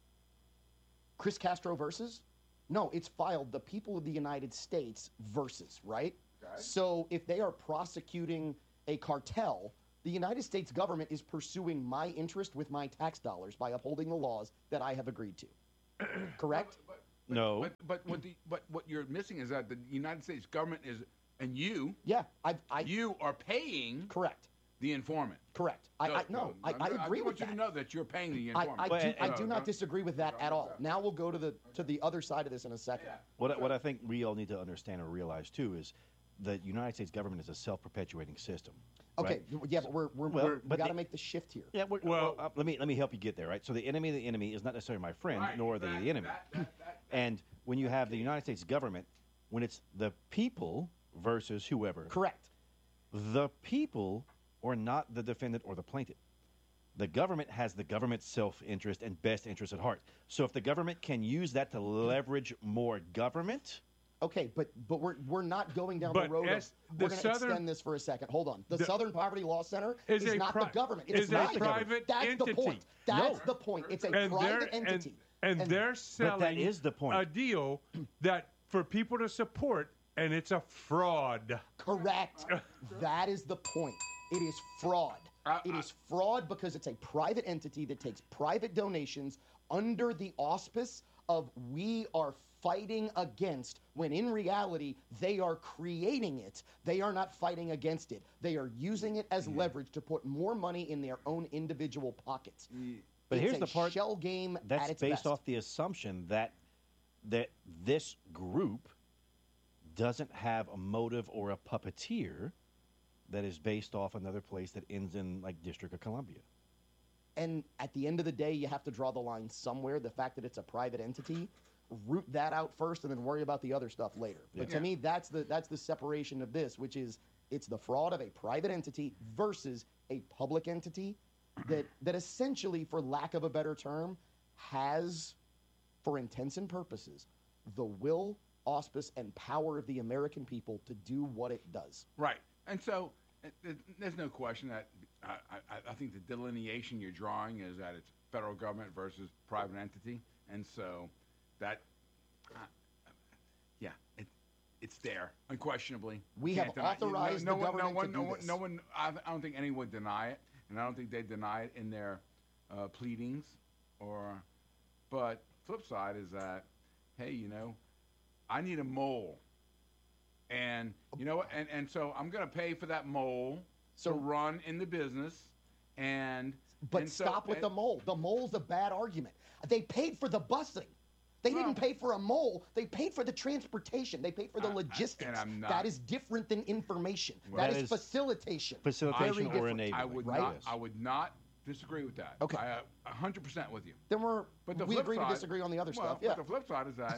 Speaker 1: Chris Castro versus? No, it's filed the people of the United States versus, right? Okay. So if they are prosecuting a cartel, The United States government is pursuing my interest with my tax dollars by upholding the laws that I have agreed to. Correct?
Speaker 3: No.
Speaker 4: But what you're missing is that the United States government is, and you, you are paying.
Speaker 1: Correct.
Speaker 4: The informant.
Speaker 1: Correct. I agree with that.
Speaker 4: I want you to know that you're paying the informant.
Speaker 1: I do not disagree with that at all. Now we'll go to the other side of this in a second.
Speaker 3: What I think we all need to understand or realize too is the United States government is a self-perpetuating system.
Speaker 1: Okay,
Speaker 3: right?
Speaker 1: Yeah, but we got to make the shift here.
Speaker 3: Yeah, let me help you get there, right? So the enemy of the enemy is not necessarily my friend, nor are they the enemy. And when you have the United States government, when it's the people versus whoever.
Speaker 1: Correct.
Speaker 3: The people are not the defendant or the plaintiff. The government has the government's self-interest and best interest at heart. So if the government can use that to leverage more government...
Speaker 1: Okay, but we're not going down the road of we're going to extend this for a second. Hold on. The Southern Poverty Law Center is not the government. It's not the government. That's the point. That's the point. It's a private entity.
Speaker 2: And they're selling
Speaker 3: that is the point.
Speaker 2: A deal that for people to support, and it's a fraud.
Speaker 1: Correct. That is the point. It is fraud. It is fraud because it's a private entity that takes private donations under the auspice of we are fighting against, when in reality they are creating it. They are not fighting against it. They are using it as leverage to put more money in their own individual pockets.
Speaker 3: But
Speaker 1: it's
Speaker 3: here's the part
Speaker 1: shell game
Speaker 3: that's
Speaker 1: at its
Speaker 3: based
Speaker 1: best.
Speaker 3: off the assumption that this group doesn't have a motive or a puppeteer that is based off another place that ends in like District of Columbia.
Speaker 1: And at the end of the day, you have to draw the line somewhere. The fact that it's a private entity, root that out first and then worry about the other stuff later. But to me, that's the separation of this, which is it's the fraud of a private entity versus a public entity that essentially, for lack of a better term, has, for intents and purposes, the will, auspice, and power of the American people to do what it does.
Speaker 4: Right. And so there's no question that I think the delineation you're drawing is that it's federal government versus private entity. And so that, it's there, unquestionably.
Speaker 1: We have authorized the government to do this.
Speaker 4: No one, I don't think anyone would deny it, and I don't think they deny it in their pleadings. But flip side is that, hey, I need a mole. And you know what? And so I'm going to pay for that mole to run in the business.
Speaker 1: But stop with the mole. The mole's a bad argument. They paid for the busing. They didn't pay for a mole. They paid for the transportation. They paid for the logistics. That is different than information.
Speaker 3: Well,
Speaker 1: that is facilitation.
Speaker 3: Facilitation or enabling.
Speaker 4: I would not disagree with that.
Speaker 1: Okay.
Speaker 4: 100% with you.
Speaker 1: Then we agree
Speaker 4: side,
Speaker 1: to disagree on the other stuff. Yeah.
Speaker 4: But the flip side is that,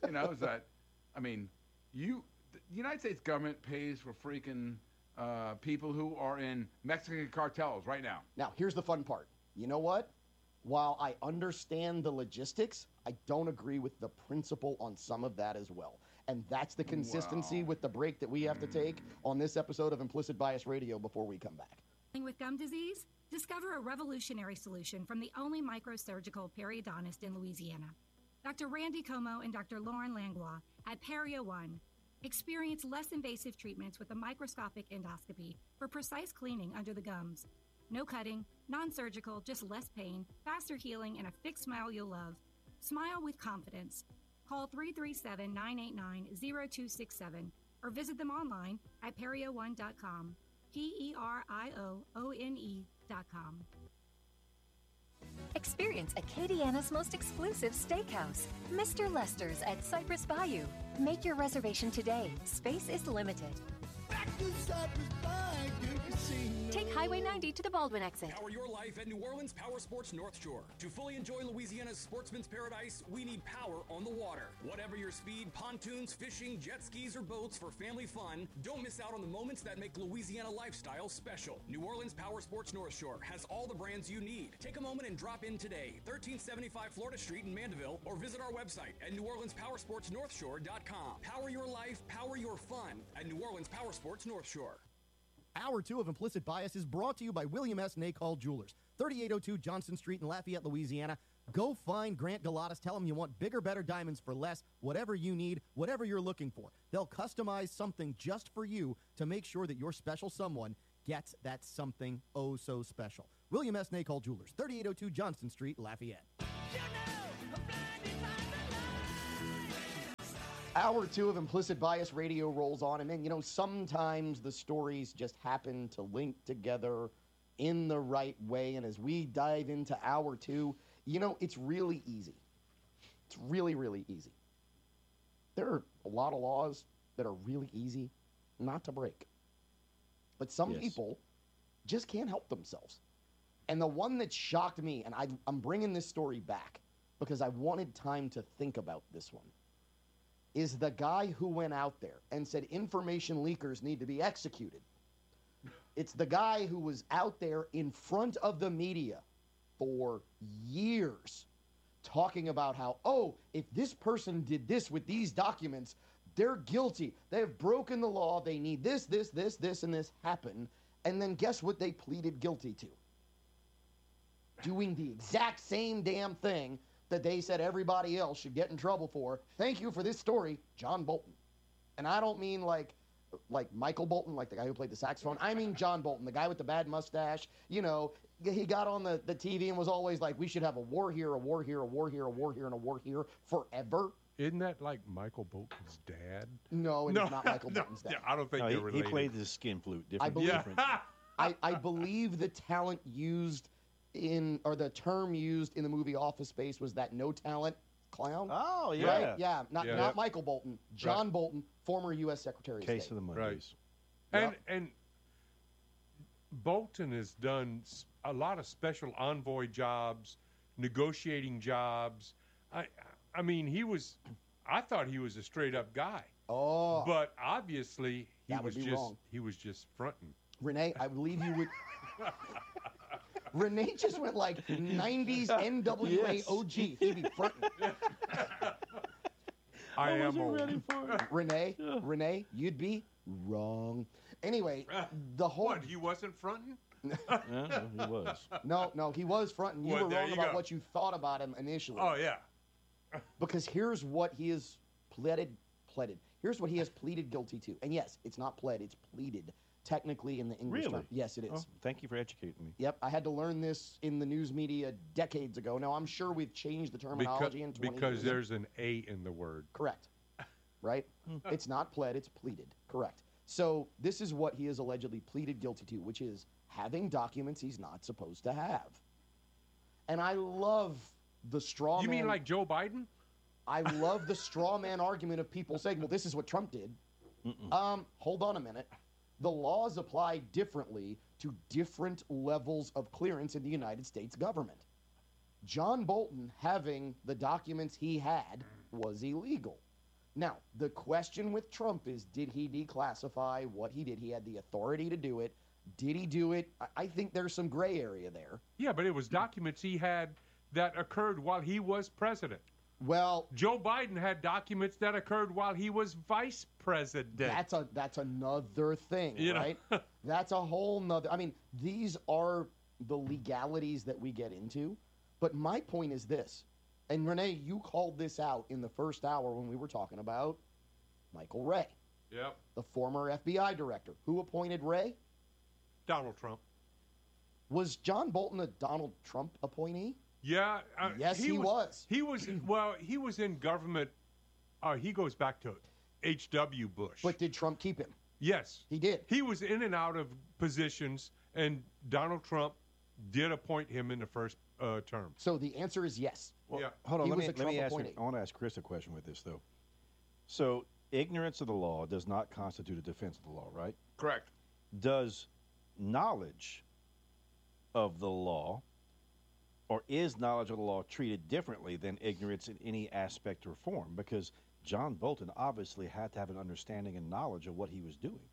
Speaker 4: the United States government pays for freaking people who are in Mexican cartels right now.
Speaker 1: Now, here's the fun part. You know what? While I understand the logistics, I don't agree with the principle on some of that as well. And that's the consistency with the break that we have to take on this episode of Implicit Bias Radio before we come back.
Speaker 20: With gum disease? Discover a revolutionary solution from the only microsurgical periodontist in Louisiana. Dr. Randy Como and Dr. Lauren Langlois at Perio One experience less invasive treatments with a microscopic endoscopy for precise cleaning under the gums. No cutting, non-surgical, just less pain, faster healing, and a fixed smile you'll love. Smile with confidence. Call 337-989-0267 or visit them online at perio1.com. PERIOONE.com.
Speaker 21: Experience Acadiana's most exclusive steakhouse, Mr. Lester's at Cypress Bayou. Make your reservation today. Space is limited. Take Highway 90 to the Baldwin exit.
Speaker 22: Power your life at New Orleans Power Sports North Shore. To fully enjoy Louisiana's sportsman's paradise, we need power on the water. Whatever your speed, pontoons, fishing, jet skis, or boats for family fun, don't miss out on the moments that make Louisiana lifestyle special. New Orleans Power Sports North Shore has all the brands you need. Take a moment and drop in today, 1375 Florida Street in Mandeville, or visit our website at NewOrleansPowersportsNorthShore.com. Power your life, power your fun at New Orleans Power Sports North Shore.
Speaker 19: Hour 2 of Implicit Bias is brought to you by William S. Nacall Jewelers, 3802 Johnson Street in Lafayette, Louisiana. Go find Grant Galatas. Tell him you want bigger, better diamonds for less, whatever you need, whatever you're looking for. They'll customize something just for you to make sure that your special someone gets that something oh so special. William S. Nacol Jewelers, 3802 Johnston Street, Lafayette.
Speaker 1: Hour 2 of Implicit Bias Radio rolls on, and then, sometimes the stories just happen to link together in the right way, and as we dive into Hour 2, it's really easy. It's really, really easy. There are a lot of laws that are really easy not to break. But some people just can't help themselves. And the one that shocked me, and I'm bringing this story back because I wanted time to think about this one, is the guy who went out there and said information leakers need to be executed. It's the guy who was out there in front of the media for years talking about how, if this person did this with these documents, they're guilty. They have broken the law. They need this, and this happen. And then guess what they pleaded guilty to? Doing the exact same damn thing that they said everybody else should get in trouble for. Thank you for this story, John Bolton. And I don't mean like Michael Bolton, like the guy who played the saxophone. I mean John Bolton, the guy with the bad mustache. He got on the TV and was always like, we should have a war here, a war here, a war here, a war here, and a war here forever.
Speaker 2: Isn't that like Michael Bolton's dad?
Speaker 1: No, it's not Michael Bolton's dad.
Speaker 2: Yeah, I don't think they're related.
Speaker 3: He played the skin flute. Different.
Speaker 1: I believe the talent used or the term used in the movie Office Space was that no talent clown.
Speaker 3: Oh, yeah.
Speaker 1: Right? Yeah, not Michael Bolton. John Bolton, former U.S. Secretary of State.
Speaker 3: Case of the Mondays.
Speaker 2: Right. And Bolton has done a lot of special envoy jobs, negotiating jobs. I mean, I thought he was a straight up guy.
Speaker 1: Oh.
Speaker 2: But obviously
Speaker 1: he was
Speaker 2: just fronting.
Speaker 1: Renee, I believe you would Renee just went like 90s NWA OG. He'd be fronting.
Speaker 2: I am old.
Speaker 1: Renee, you'd be wrong. Anyway, the whole...
Speaker 2: What, he wasn't fronting?
Speaker 3: Yeah, he was.
Speaker 1: No, he was fronting. You were wrong about what you thought about him initially.
Speaker 2: Oh, yeah.
Speaker 1: Because here's what he has pleaded. Here's what he has pleaded guilty to. And yes, it's not pled, it's pleaded. Technically in the English term. Yes, it is.
Speaker 3: Oh, thank you for educating me.
Speaker 1: Yep, I had to learn this in the news media decades ago. Now, I'm sure we've changed the terminology in 20 years.
Speaker 2: Because there's an A in the word.
Speaker 1: Correct. Right? It's not pled, it's pleaded. Correct. So this is what he has allegedly pleaded guilty to, which is having documents he's not supposed to have. And I love the straw man.
Speaker 2: You mean like Joe Biden?
Speaker 1: I love the straw man argument of people saying, well, this is what Trump did. Hold on a minute. The laws apply differently to different levels of clearance in the United States government. John Bolton having the documents he had was illegal. Now, the question with Trump is, did he declassify what he did? He had the authority to do it. Did he do it? I think there's some gray area there.
Speaker 2: Yeah, but it was documents he had that occurred while he was president.
Speaker 1: Well,
Speaker 2: Joe Biden had documents that occurred while he was vice president.
Speaker 1: That's another thing, right? That's a whole nother. I mean, these are the legalities that we get into. But my point is this, and Renee, you called this out in the first hour when we were talking about Michael Wray.
Speaker 2: Yep.
Speaker 1: The former FBI director. Who appointed Wray?
Speaker 2: Donald Trump.
Speaker 1: Was John Bolton a Donald Trump appointee?
Speaker 2: Yeah.
Speaker 1: Yes, he was.
Speaker 2: He was in government. He goes back to H.W. Bush.
Speaker 1: But did Trump keep him?
Speaker 2: Yes.
Speaker 1: He did.
Speaker 2: He was in and out of positions, and Donald Trump did appoint him in the first term.
Speaker 1: So the answer is yes.
Speaker 3: Well, yeah. Hold on. Let me ask. I want to ask Chris a question with this, though. So ignorance of the law does not constitute a defense of the law, right?
Speaker 4: Correct.
Speaker 3: Does knowledge of the law, or is knowledge of the law treated differently than ignorance in any aspect or form? Because John Bolton obviously had to have an understanding and knowledge of what he was doing.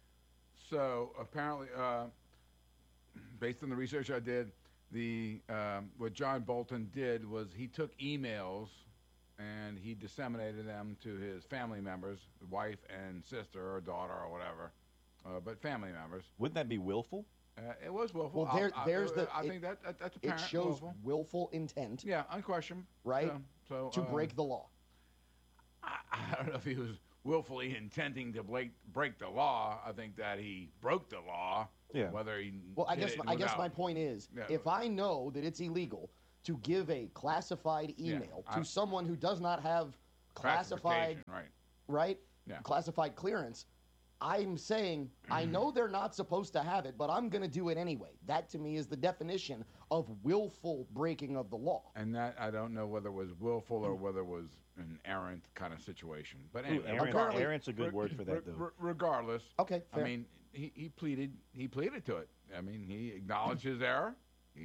Speaker 4: So apparently, based on the research I did, what John Bolton did was he took emails and he disseminated them to his family members, wife and sister or daughter or whatever, but family members.
Speaker 3: Wouldn't that be willful?
Speaker 4: It was willful.
Speaker 1: Well,
Speaker 4: I think that's apparent.
Speaker 1: It shows willful intent.
Speaker 4: Yeah, unquestioned.
Speaker 1: Right?
Speaker 4: So
Speaker 1: to break the law.
Speaker 4: I don't know if he was willfully intending to break the law. I think that he broke the law.
Speaker 3: Yeah.
Speaker 4: Whether he
Speaker 1: I
Speaker 4: did
Speaker 1: guess my point is, if I know that it's illegal to give a classified email to someone who does not have classified, right?
Speaker 4: Yeah.
Speaker 1: Classified clearance, I'm saying I know they're not supposed to have it, but I'm going to do it anyway. That to me is the definition of willful breaking of the law.
Speaker 4: And that I don't know whether it was willful or whether it was an errant kind of situation. But
Speaker 3: Ooh,
Speaker 4: anyway,
Speaker 3: errant's a good word for that, though.
Speaker 4: Regardless,
Speaker 1: okay. Fair.
Speaker 4: I mean, he pleaded to it. I mean, he acknowledged his error,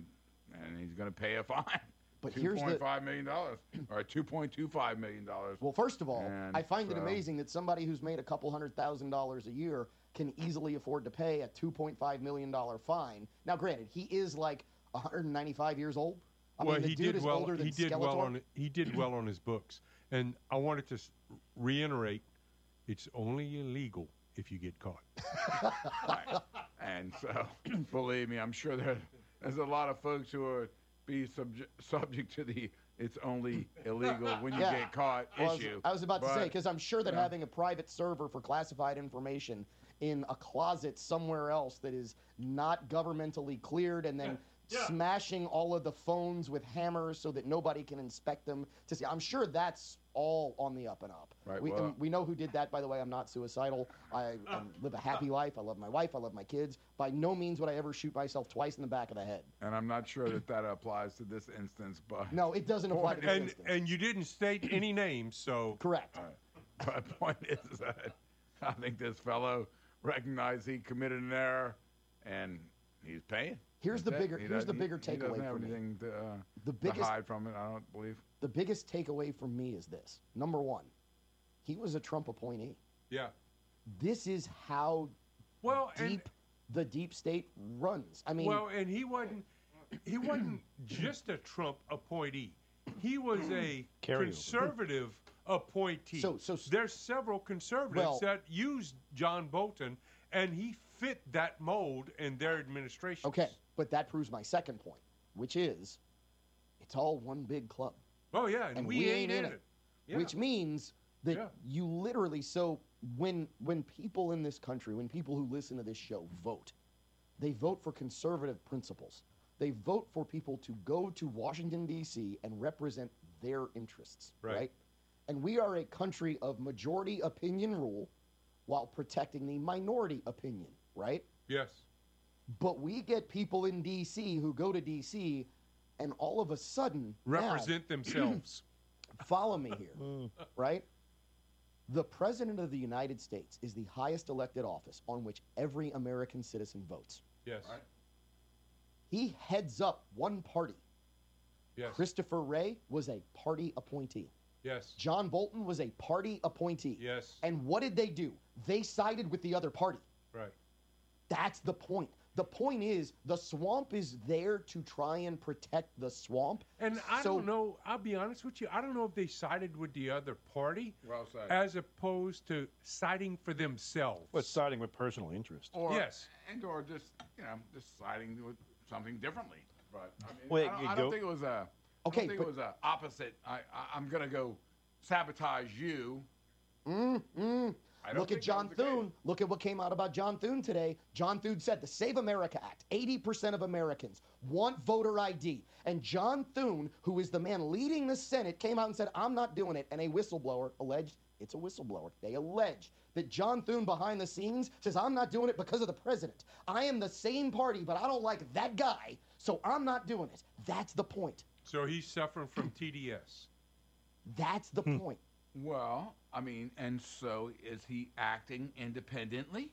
Speaker 4: and he's going to pay a fine.
Speaker 1: But here's the
Speaker 4: $2.5 million or $2.25 million.
Speaker 1: Well, first of all, I find it amazing that somebody who's made a couple $100,000 a year can easily afford to pay a $2.5 million fine. Now, granted, he is like 195 years old. I mean, the dude is older than Skeletor.
Speaker 2: He did well on his books, and I wanted to reiterate: it's only illegal if you get caught.
Speaker 4: Right. And so, believe me, I'm sure there's a lot of folks who are subject to the "it's only illegal when you get caught" issue.
Speaker 1: I was about to say, because I'm sure that having a private server for classified information in a closet somewhere else that is not governmentally cleared, and then smashing all of the phones with hammers so that nobody can inspect them to see. I'm sure that's all on the up and up.
Speaker 4: Right.
Speaker 1: We know who did that, by the way. I'm not suicidal. I live a happy life. I love my wife. I love my kids. By no means would I ever shoot myself twice in the back of the head.
Speaker 4: And I'm not sure that applies to this instance, but
Speaker 1: no, it doesn't apply to this instance.
Speaker 2: And you didn't state any names, so
Speaker 1: correct.
Speaker 4: My point is that I think this fellow recognized he committed an error, and he's paying.
Speaker 1: Here's the bigger takeaway
Speaker 4: he doesn't have anything to hide from it, I don't believe.
Speaker 1: The biggest takeaway from me is this. Number one, he was a Trump appointee.
Speaker 2: Yeah.
Speaker 1: This is how deep the deep state runs. I mean,
Speaker 2: and he wasn't just a Trump appointee. He was a conservative appointee. So there's several conservatives that used John Bolton, and he fit that mold in their administration.
Speaker 1: Okay, but that proves my second point, which is it's all one big club.
Speaker 2: Oh, yeah, and we ain't in it. Yeah.
Speaker 1: Which means that you literally, so when people in this country, when people who listen to this show vote, they vote for conservative principles. They vote for people to go to Washington, D.C. and represent their interests, right? And we are a country of majority opinion rule while protecting the minority opinion, right?
Speaker 2: Yes.
Speaker 1: But we get people in D.C. who go to D.C. and all of a sudden
Speaker 2: represent themselves.
Speaker 1: Follow me here, right? The President of the United States is the highest elected office on which every American citizen votes.
Speaker 2: Yes.
Speaker 1: Right? He heads up one party.
Speaker 2: Yes.
Speaker 1: Christopher Wray was a party appointee.
Speaker 2: Yes.
Speaker 1: John Bolton was a party appointee.
Speaker 2: Yes.
Speaker 1: And what did they do? They sided with the other party.
Speaker 2: Right.
Speaker 1: That's the point. The point is the swamp is there to try and protect the swamp.
Speaker 2: And I don't know, I'll be honest with you, I don't know if they sided with the other party as opposed to siding for themselves.
Speaker 3: But siding with personal interest.
Speaker 4: Or
Speaker 2: just
Speaker 4: siding with something differently. But I don't think it was a opposite. I'm going to go sabotage you.
Speaker 1: Look at John Thune. Look at what came out about John Thune today. John Thune said the Save America Act, 80% of Americans want voter ID. And John Thune, who is the man leading the Senate, came out and said, I'm not doing it. And a whistleblower alleged, it's a whistleblower, they allege that John Thune behind the scenes says, I'm not doing it because of the president. I am the same party, but I don't like that guy, so I'm not doing it. That's the point.
Speaker 2: So he's suffering from TDS.
Speaker 1: That's the point.
Speaker 4: Well, I mean, and so is he acting independently?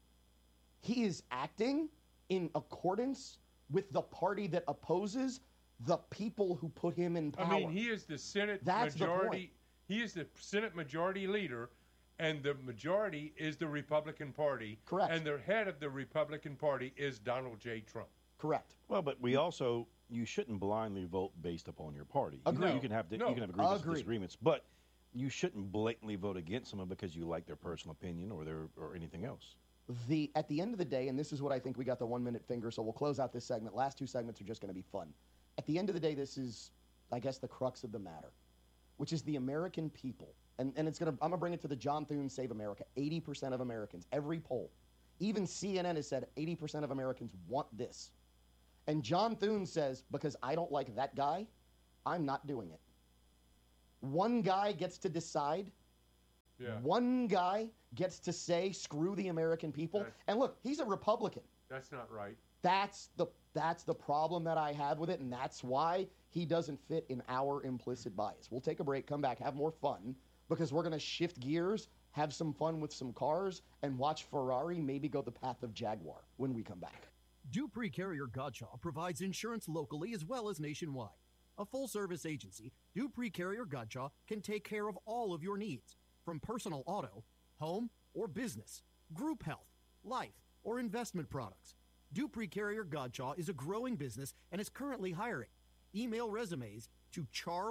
Speaker 1: He is acting in accordance with the party that opposes the people who put him in power.
Speaker 2: I mean, he is the Senate majority. He is the Senate majority leader, and the majority is the Republican Party.
Speaker 1: Correct.
Speaker 2: And the head of the Republican Party is Donald J. Trump.
Speaker 1: Correct.
Speaker 3: Well, but we also, you shouldn't blindly vote based upon your party.
Speaker 1: Agree.
Speaker 3: You can have disagreements, but you shouldn't blatantly vote against someone because you like their personal opinion or anything else.
Speaker 1: At the end of the day, and this is what I think we got the 1 minute finger, so we'll close out this segment. Last two segments are just going to be fun. At the end of the day, this is, I guess, the crux of the matter, which is the American people. and I'm gonna bring it to the John Thune Save America. 80% of Americans, every poll, even CNN has said 80% of Americans want this. And John Thune says, because I don't like that guy, I'm not doing it. One guy gets to decide. Yeah. One guy gets to say, screw the American people. And look, he's a Republican.
Speaker 2: That's not right.
Speaker 1: That's the problem that I have with it, and that's why he doesn't fit in our implicit bias. We'll take a break, come back, have more fun, because we're going to shift gears, have some fun with some cars, and watch Ferrari maybe go the path of Jaguar when we come back.
Speaker 19: Dupree Carrier Godshaw provides insurance locally as well as nationwide. A full-service agency, Dupree Carrier Godshaw can take care of all of your needs, from personal auto, home, or business, group health, life, or investment products. Dupree Carrier Godshaw is a growing business and is currently hiring. Email resumes to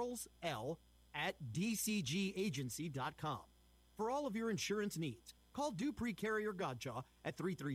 Speaker 19: charlesl@dcgagency.com. For all of your insurance needs, call Dupree Carrier Godshaw at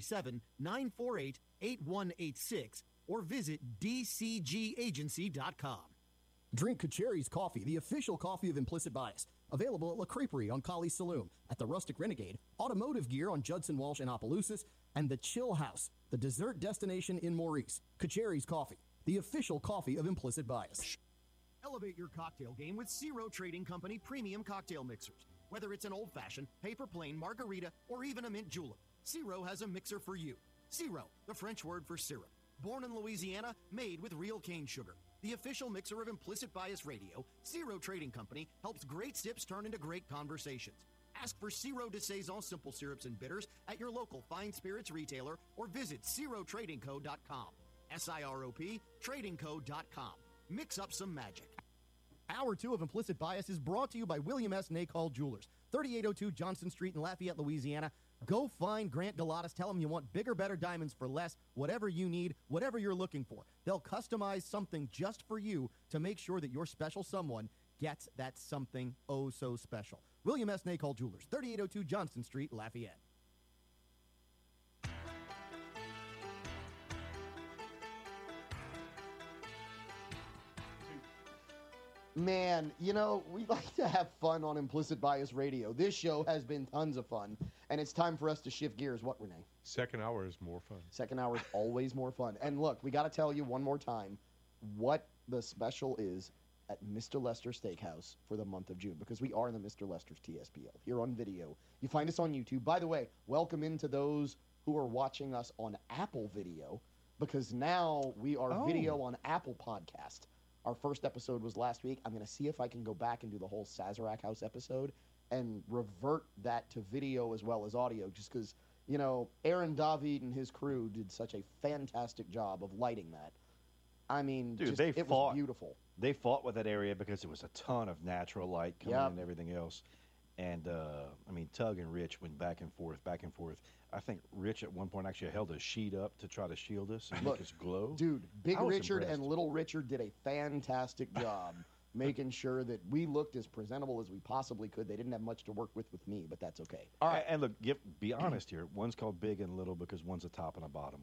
Speaker 19: 337-948-8186 or visit dcgagency.com. Drink Kacheri's Coffee, the official coffee of Implicit Bias. Available at La Creperie on Colley Saloon, at the Rustic Renegade, Automotive Gear on Judson Walsh and Opelousas, and the Chill House, the dessert destination in Maurice. Kacheri's Coffee, the official coffee of Implicit Bias. Elevate your cocktail game with Zero Trading Company premium cocktail mixers. Whether it's an old-fashioned, paper plane, margarita, or even a mint julep, Zero has a mixer for you. Zero, the French word for syrup. Born in Louisiana, made with real cane sugar. The official mixer of Implicit Bias Radio, Zero Trading Company helps great sips turn into great conversations. Ask for Zero de Saison simple syrups and bitters at your local fine spirits retailer or visit ZeroTradingCo.com. SIROP, TradingCo.com. Mix up some magic. Hour 2 of Implicit Bias is brought to you by William S. Nacall Jewelers, 3802 Johnson Street in Lafayette, Louisiana. Go find Grant Galatas. Tell him you want bigger, better diamonds for less, whatever you need, whatever you're looking for. They'll customize something just for you to make sure that your special someone gets that something oh so special. William S. Nacall Jewelers, 3802 Johnson Street, Lafayette.
Speaker 1: Man, you know, we like to have fun on Implicit Bias Radio. This show has been tons of fun, and it's time for us to shift gears. What, Renee?
Speaker 2: Second hour is more fun.
Speaker 1: Second hour is always more fun. And look, we got to tell you one more time what the special is at Mr. Lester Steakhouse for the month of June, because we are in the Mr. Lester's TSPL here on video. You find us on YouTube. By the way, welcome into those who are watching us on Apple Video, because now we are video on Apple Podcast. Our first episode was last week. I'm going to see if I can go back and do the whole Sazerac House episode and revert that to video as well as audio, just because, you know, Aaron David and his crew did such a fantastic job of lighting that. I mean,
Speaker 3: dude, it was beautiful. They fought with that area because it was a ton of natural light coming in and everything else. And, I mean, Tug and Rich went back and forth, back and forth. I think Rich at one point actually held a sheet up to try to shield us and make us glow.
Speaker 1: Dude, Big Richard and Little Richard did a fantastic job making sure that we looked as presentable as we possibly could. They didn't have much to work with me, but that's okay.
Speaker 3: All right, and look, be honest here. One's called Big and Little because one's a top and a bottom.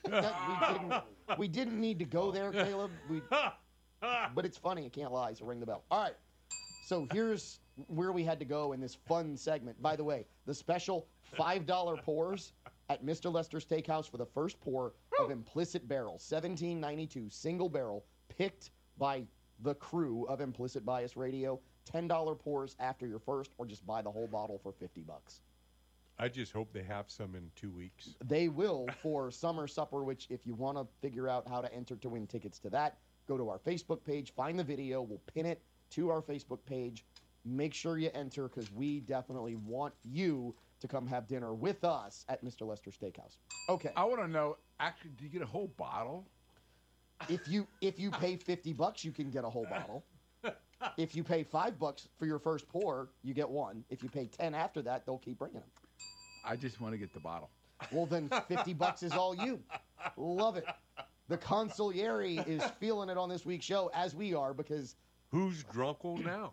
Speaker 1: we didn't need to go there, Caleb. But it's funny. I can't lie, so ring the bell. All right, so here's where we had to go in this fun segment. By the way, the special $5 pours at Mr. Lester Steakhouse for the first pour of Implicit Barrel, 1792 single barrel, picked by the crew of Implicit Bias Radio. $10 pours after your first, or just buy the whole bottle for $50.
Speaker 2: I just hope they have some in 2 weeks.
Speaker 1: They will for Summer Supper, which if you want to figure out how to enter to win tickets to that, go to our Facebook page, find the video, we'll pin it to our Facebook page. Make sure you enter, because we definitely want you to come have dinner with us at Mr. Lester Steakhouse. Okay.
Speaker 4: I want to know, actually, do you get a whole bottle?
Speaker 1: If you pay $50, you can get a whole bottle. If you pay $5 for your first pour, you get one. If you pay $10 after that, they'll keep bringing them.
Speaker 4: I just want to get the bottle.
Speaker 1: Well, then $50 is all you. Love it. The consigliere is feeling it on this week's show, as we are, because...
Speaker 2: Who's drunkle now?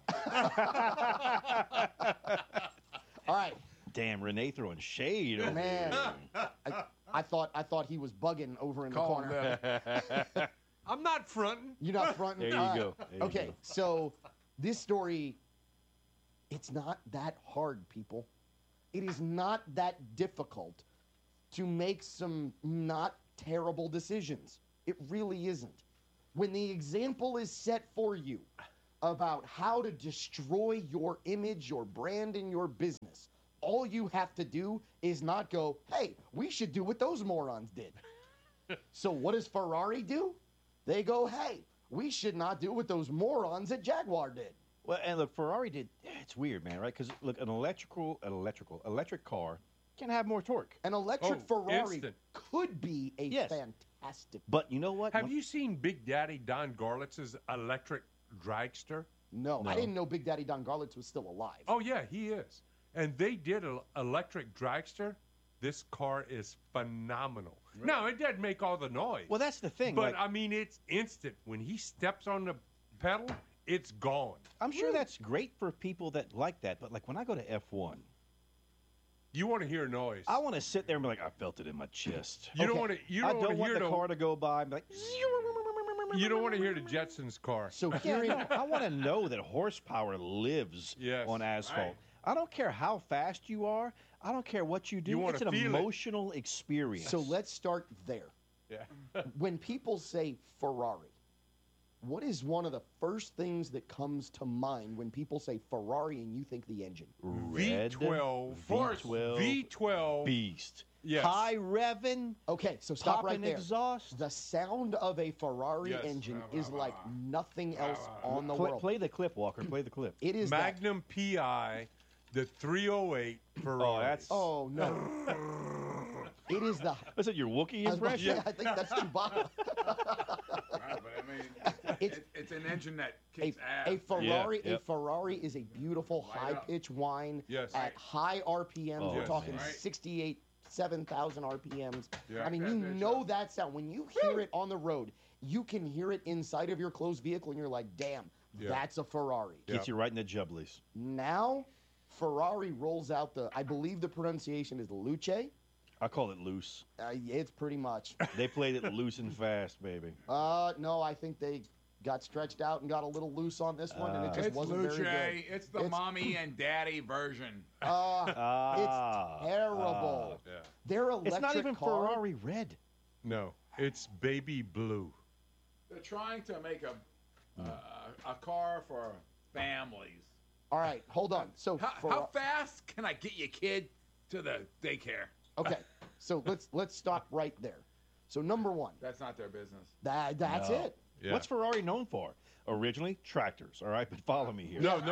Speaker 1: All right.
Speaker 3: Damn, Renee throwing shade over
Speaker 1: Man, I thought he was bugging over in the corner.
Speaker 2: I'm not fronting.
Speaker 1: You're not fronting?
Speaker 3: There you go.
Speaker 1: Okay, so this story It's not that hard, people. It is not that difficult to make some not terrible decisions. It really isn't. When the example is set for you about how to destroy your image, your brand, and your business, all you have to do is not go, hey, we should do what those morons did. So what does Ferrari do? They go, hey, we should not do what those morons at Jaguar did.
Speaker 3: Well, and look, Ferrari did. It's weird, man, right? Because look, an electric car can have more torque.
Speaker 1: An electric Ferrari could be a fantastic.
Speaker 3: But you know what?
Speaker 2: Have you seen Big Daddy Don Garlitz's electric dragster?
Speaker 1: No, I didn't know Big Daddy Don Garlitz was still alive.
Speaker 2: Oh yeah, he is. And they did an electric dragster. This car is phenomenal. Really? Now it doesn't make all the noise.
Speaker 3: Well, that's the thing.
Speaker 2: But I mean, it's instant. When he steps on the pedal, it's gone.
Speaker 3: I'm sure that's great for people that like that, but like when I go to F1,
Speaker 2: you want to hear noise.
Speaker 3: I want to sit there and be like, I felt it in my chest.
Speaker 2: You don't want to.
Speaker 3: I don't want the car to go by and be like.
Speaker 2: You don't want to hear the Jetsons car.
Speaker 1: So
Speaker 3: I want to know that horsepower lives on asphalt.
Speaker 2: Right.
Speaker 3: I don't care how fast you are. I don't care what you do. It's an emotional experience.
Speaker 1: So let's start there.
Speaker 2: Yeah.
Speaker 1: When people say Ferrari, what is one of the first things that comes to mind when people say Ferrari and you think the engine?
Speaker 2: V12
Speaker 3: beast.
Speaker 2: Yes.
Speaker 3: High revving.
Speaker 1: Okay, so stop right there.
Speaker 3: Exhaust.
Speaker 1: The sound of a Ferrari engine is like nothing else on the world.
Speaker 3: Play the clip, Walker. Play the clip.
Speaker 1: It is
Speaker 2: Magnum PI, the 308 Ferrari.
Speaker 1: Oh no. It is the.
Speaker 3: Was it your Wookiee impression?
Speaker 1: Yeah, I think that's Chewbacca.
Speaker 4: Right, but I mean, it's an engine that kicks ass.
Speaker 1: A Ferrari is a beautiful high-pitch whine at high RPMs. We're talking 68, 7,000 RPMs.
Speaker 4: Yeah.
Speaker 1: I mean, you know that sound. When you hear it on the road, you can hear it inside of your closed vehicle, and you're like, damn, that's a Ferrari.
Speaker 3: Gets you right in the jubblies.
Speaker 1: Now, Ferrari rolls out I believe the pronunciation is Luce.
Speaker 3: I call it loose.
Speaker 1: It's pretty much.
Speaker 3: They played it loose and fast, baby.
Speaker 1: No, I think they got stretched out and got a little loose on this one, and it just wasn't very good.
Speaker 4: It's the mommy and daddy version.
Speaker 1: It's terrible. Their electric
Speaker 3: It's not even
Speaker 1: car,
Speaker 3: Ferrari red.
Speaker 2: No, it's baby blue.
Speaker 4: They're trying to make a car for families.
Speaker 1: All right, hold on. So
Speaker 4: how fast can I get your kid to the daycare?
Speaker 1: Okay, so let's stop right there. So number one,
Speaker 4: that's not their business.
Speaker 1: That's it.
Speaker 3: Yeah. What's Ferrari known for? Originally, tractors. All right, but follow me here.
Speaker 2: No.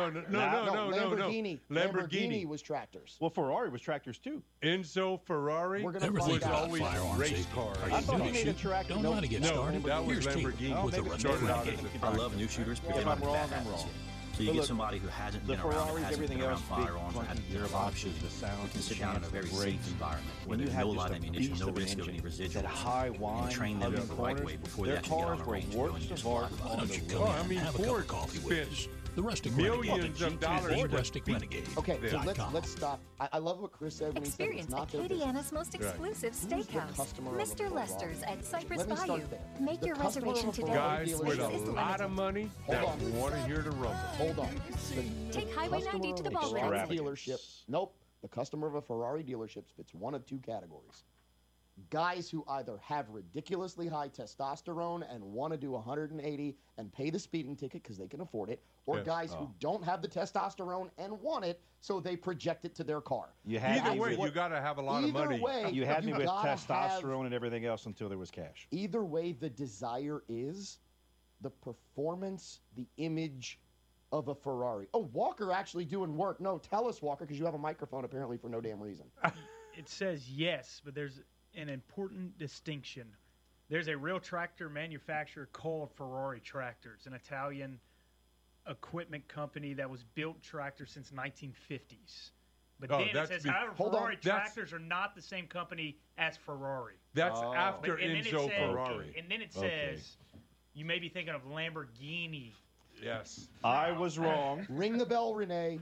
Speaker 1: Lamborghini was tractors.
Speaker 3: Well, Ferrari was tractors too.
Speaker 2: Enzo Ferrari was always race cars.
Speaker 3: I thought he made a tractor.
Speaker 15: Don't know how to get started.
Speaker 2: That was Lamborghini.
Speaker 15: With a
Speaker 2: Started out as a
Speaker 5: I love new shooters because
Speaker 3: If I'm wrong, I'm wrong.
Speaker 5: So you get somebody who hasn't been around, hasn't been around firearms, and hasn't been around shooting. You can sit down in a very safe environment where there's no live ammunition, no risk of any residuals, and train them in the right way before they actually get on a range and go and just fly.
Speaker 15: Why don't you come in and have a cup of coffee with us? The Rustic
Speaker 2: millions of dollars.
Speaker 15: Rustic Renegade.
Speaker 1: Okay, so let's stop. I love what Chris said when he said it's not their business.
Speaker 21: Acadiana's most exclusive steakhouse, Mr. Lester's at Cypress
Speaker 1: Let me
Speaker 21: Bayou.
Speaker 1: start there.
Speaker 21: Make
Speaker 1: The
Speaker 21: your
Speaker 1: customer
Speaker 21: reservation
Speaker 1: of a
Speaker 21: today.
Speaker 1: Ferrari
Speaker 2: Guys with a
Speaker 21: Space is
Speaker 2: lot of
Speaker 21: limited.
Speaker 2: money that want to hear the rumble.
Speaker 1: Hold on.
Speaker 21: Take Highway 90 to the ball
Speaker 1: Ferrari
Speaker 21: grounds.
Speaker 1: dealership. Nope. The customer of a Ferrari dealership fits one of two categories. Guys who either have ridiculously high testosterone and want to do 180 and pay the speeding ticket because they can afford it, or guys who don't have the testosterone and want it, so they project it to their car.
Speaker 2: Either way, you got to have a lot of money.
Speaker 3: You had me with testosterone and everything else until there was cash.
Speaker 1: Either way, the desire is the performance, the image of a Ferrari. Oh, Walker actually doing work. No, tell us, Walker, because you have a microphone apparently for no damn reason.
Speaker 6: It says yes, but there's an important distinction. There's a real tractor manufacturer called Ferrari Tractors, an Italian equipment company that was built tractors since 1950s. But then it says, however, Ferrari Tractors are not the same company as Ferrari.
Speaker 2: That's after Enzo Ferrari.
Speaker 6: And then it says, you may be thinking of Lamborghini.
Speaker 2: Yes.
Speaker 3: I was wrong.
Speaker 1: Ring the bell, Renee.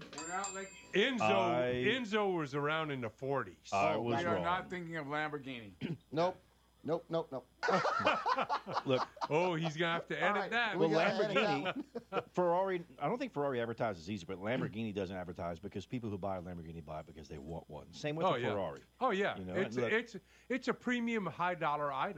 Speaker 2: Enzo was around in the 40s.
Speaker 3: I was
Speaker 4: we
Speaker 3: wrong.
Speaker 4: are not thinking of Lamborghini.
Speaker 1: Nope. Nope.
Speaker 3: Look.
Speaker 2: Oh, he's gonna have to edit that.
Speaker 3: Well, Lamborghini, Ferrari. I don't think Ferrari advertises either, but Lamborghini doesn't advertise because people who buy a Lamborghini buy it because they want one. Same with the Ferrari.
Speaker 2: Oh yeah.
Speaker 3: You know,
Speaker 2: It's a premium high dollar item.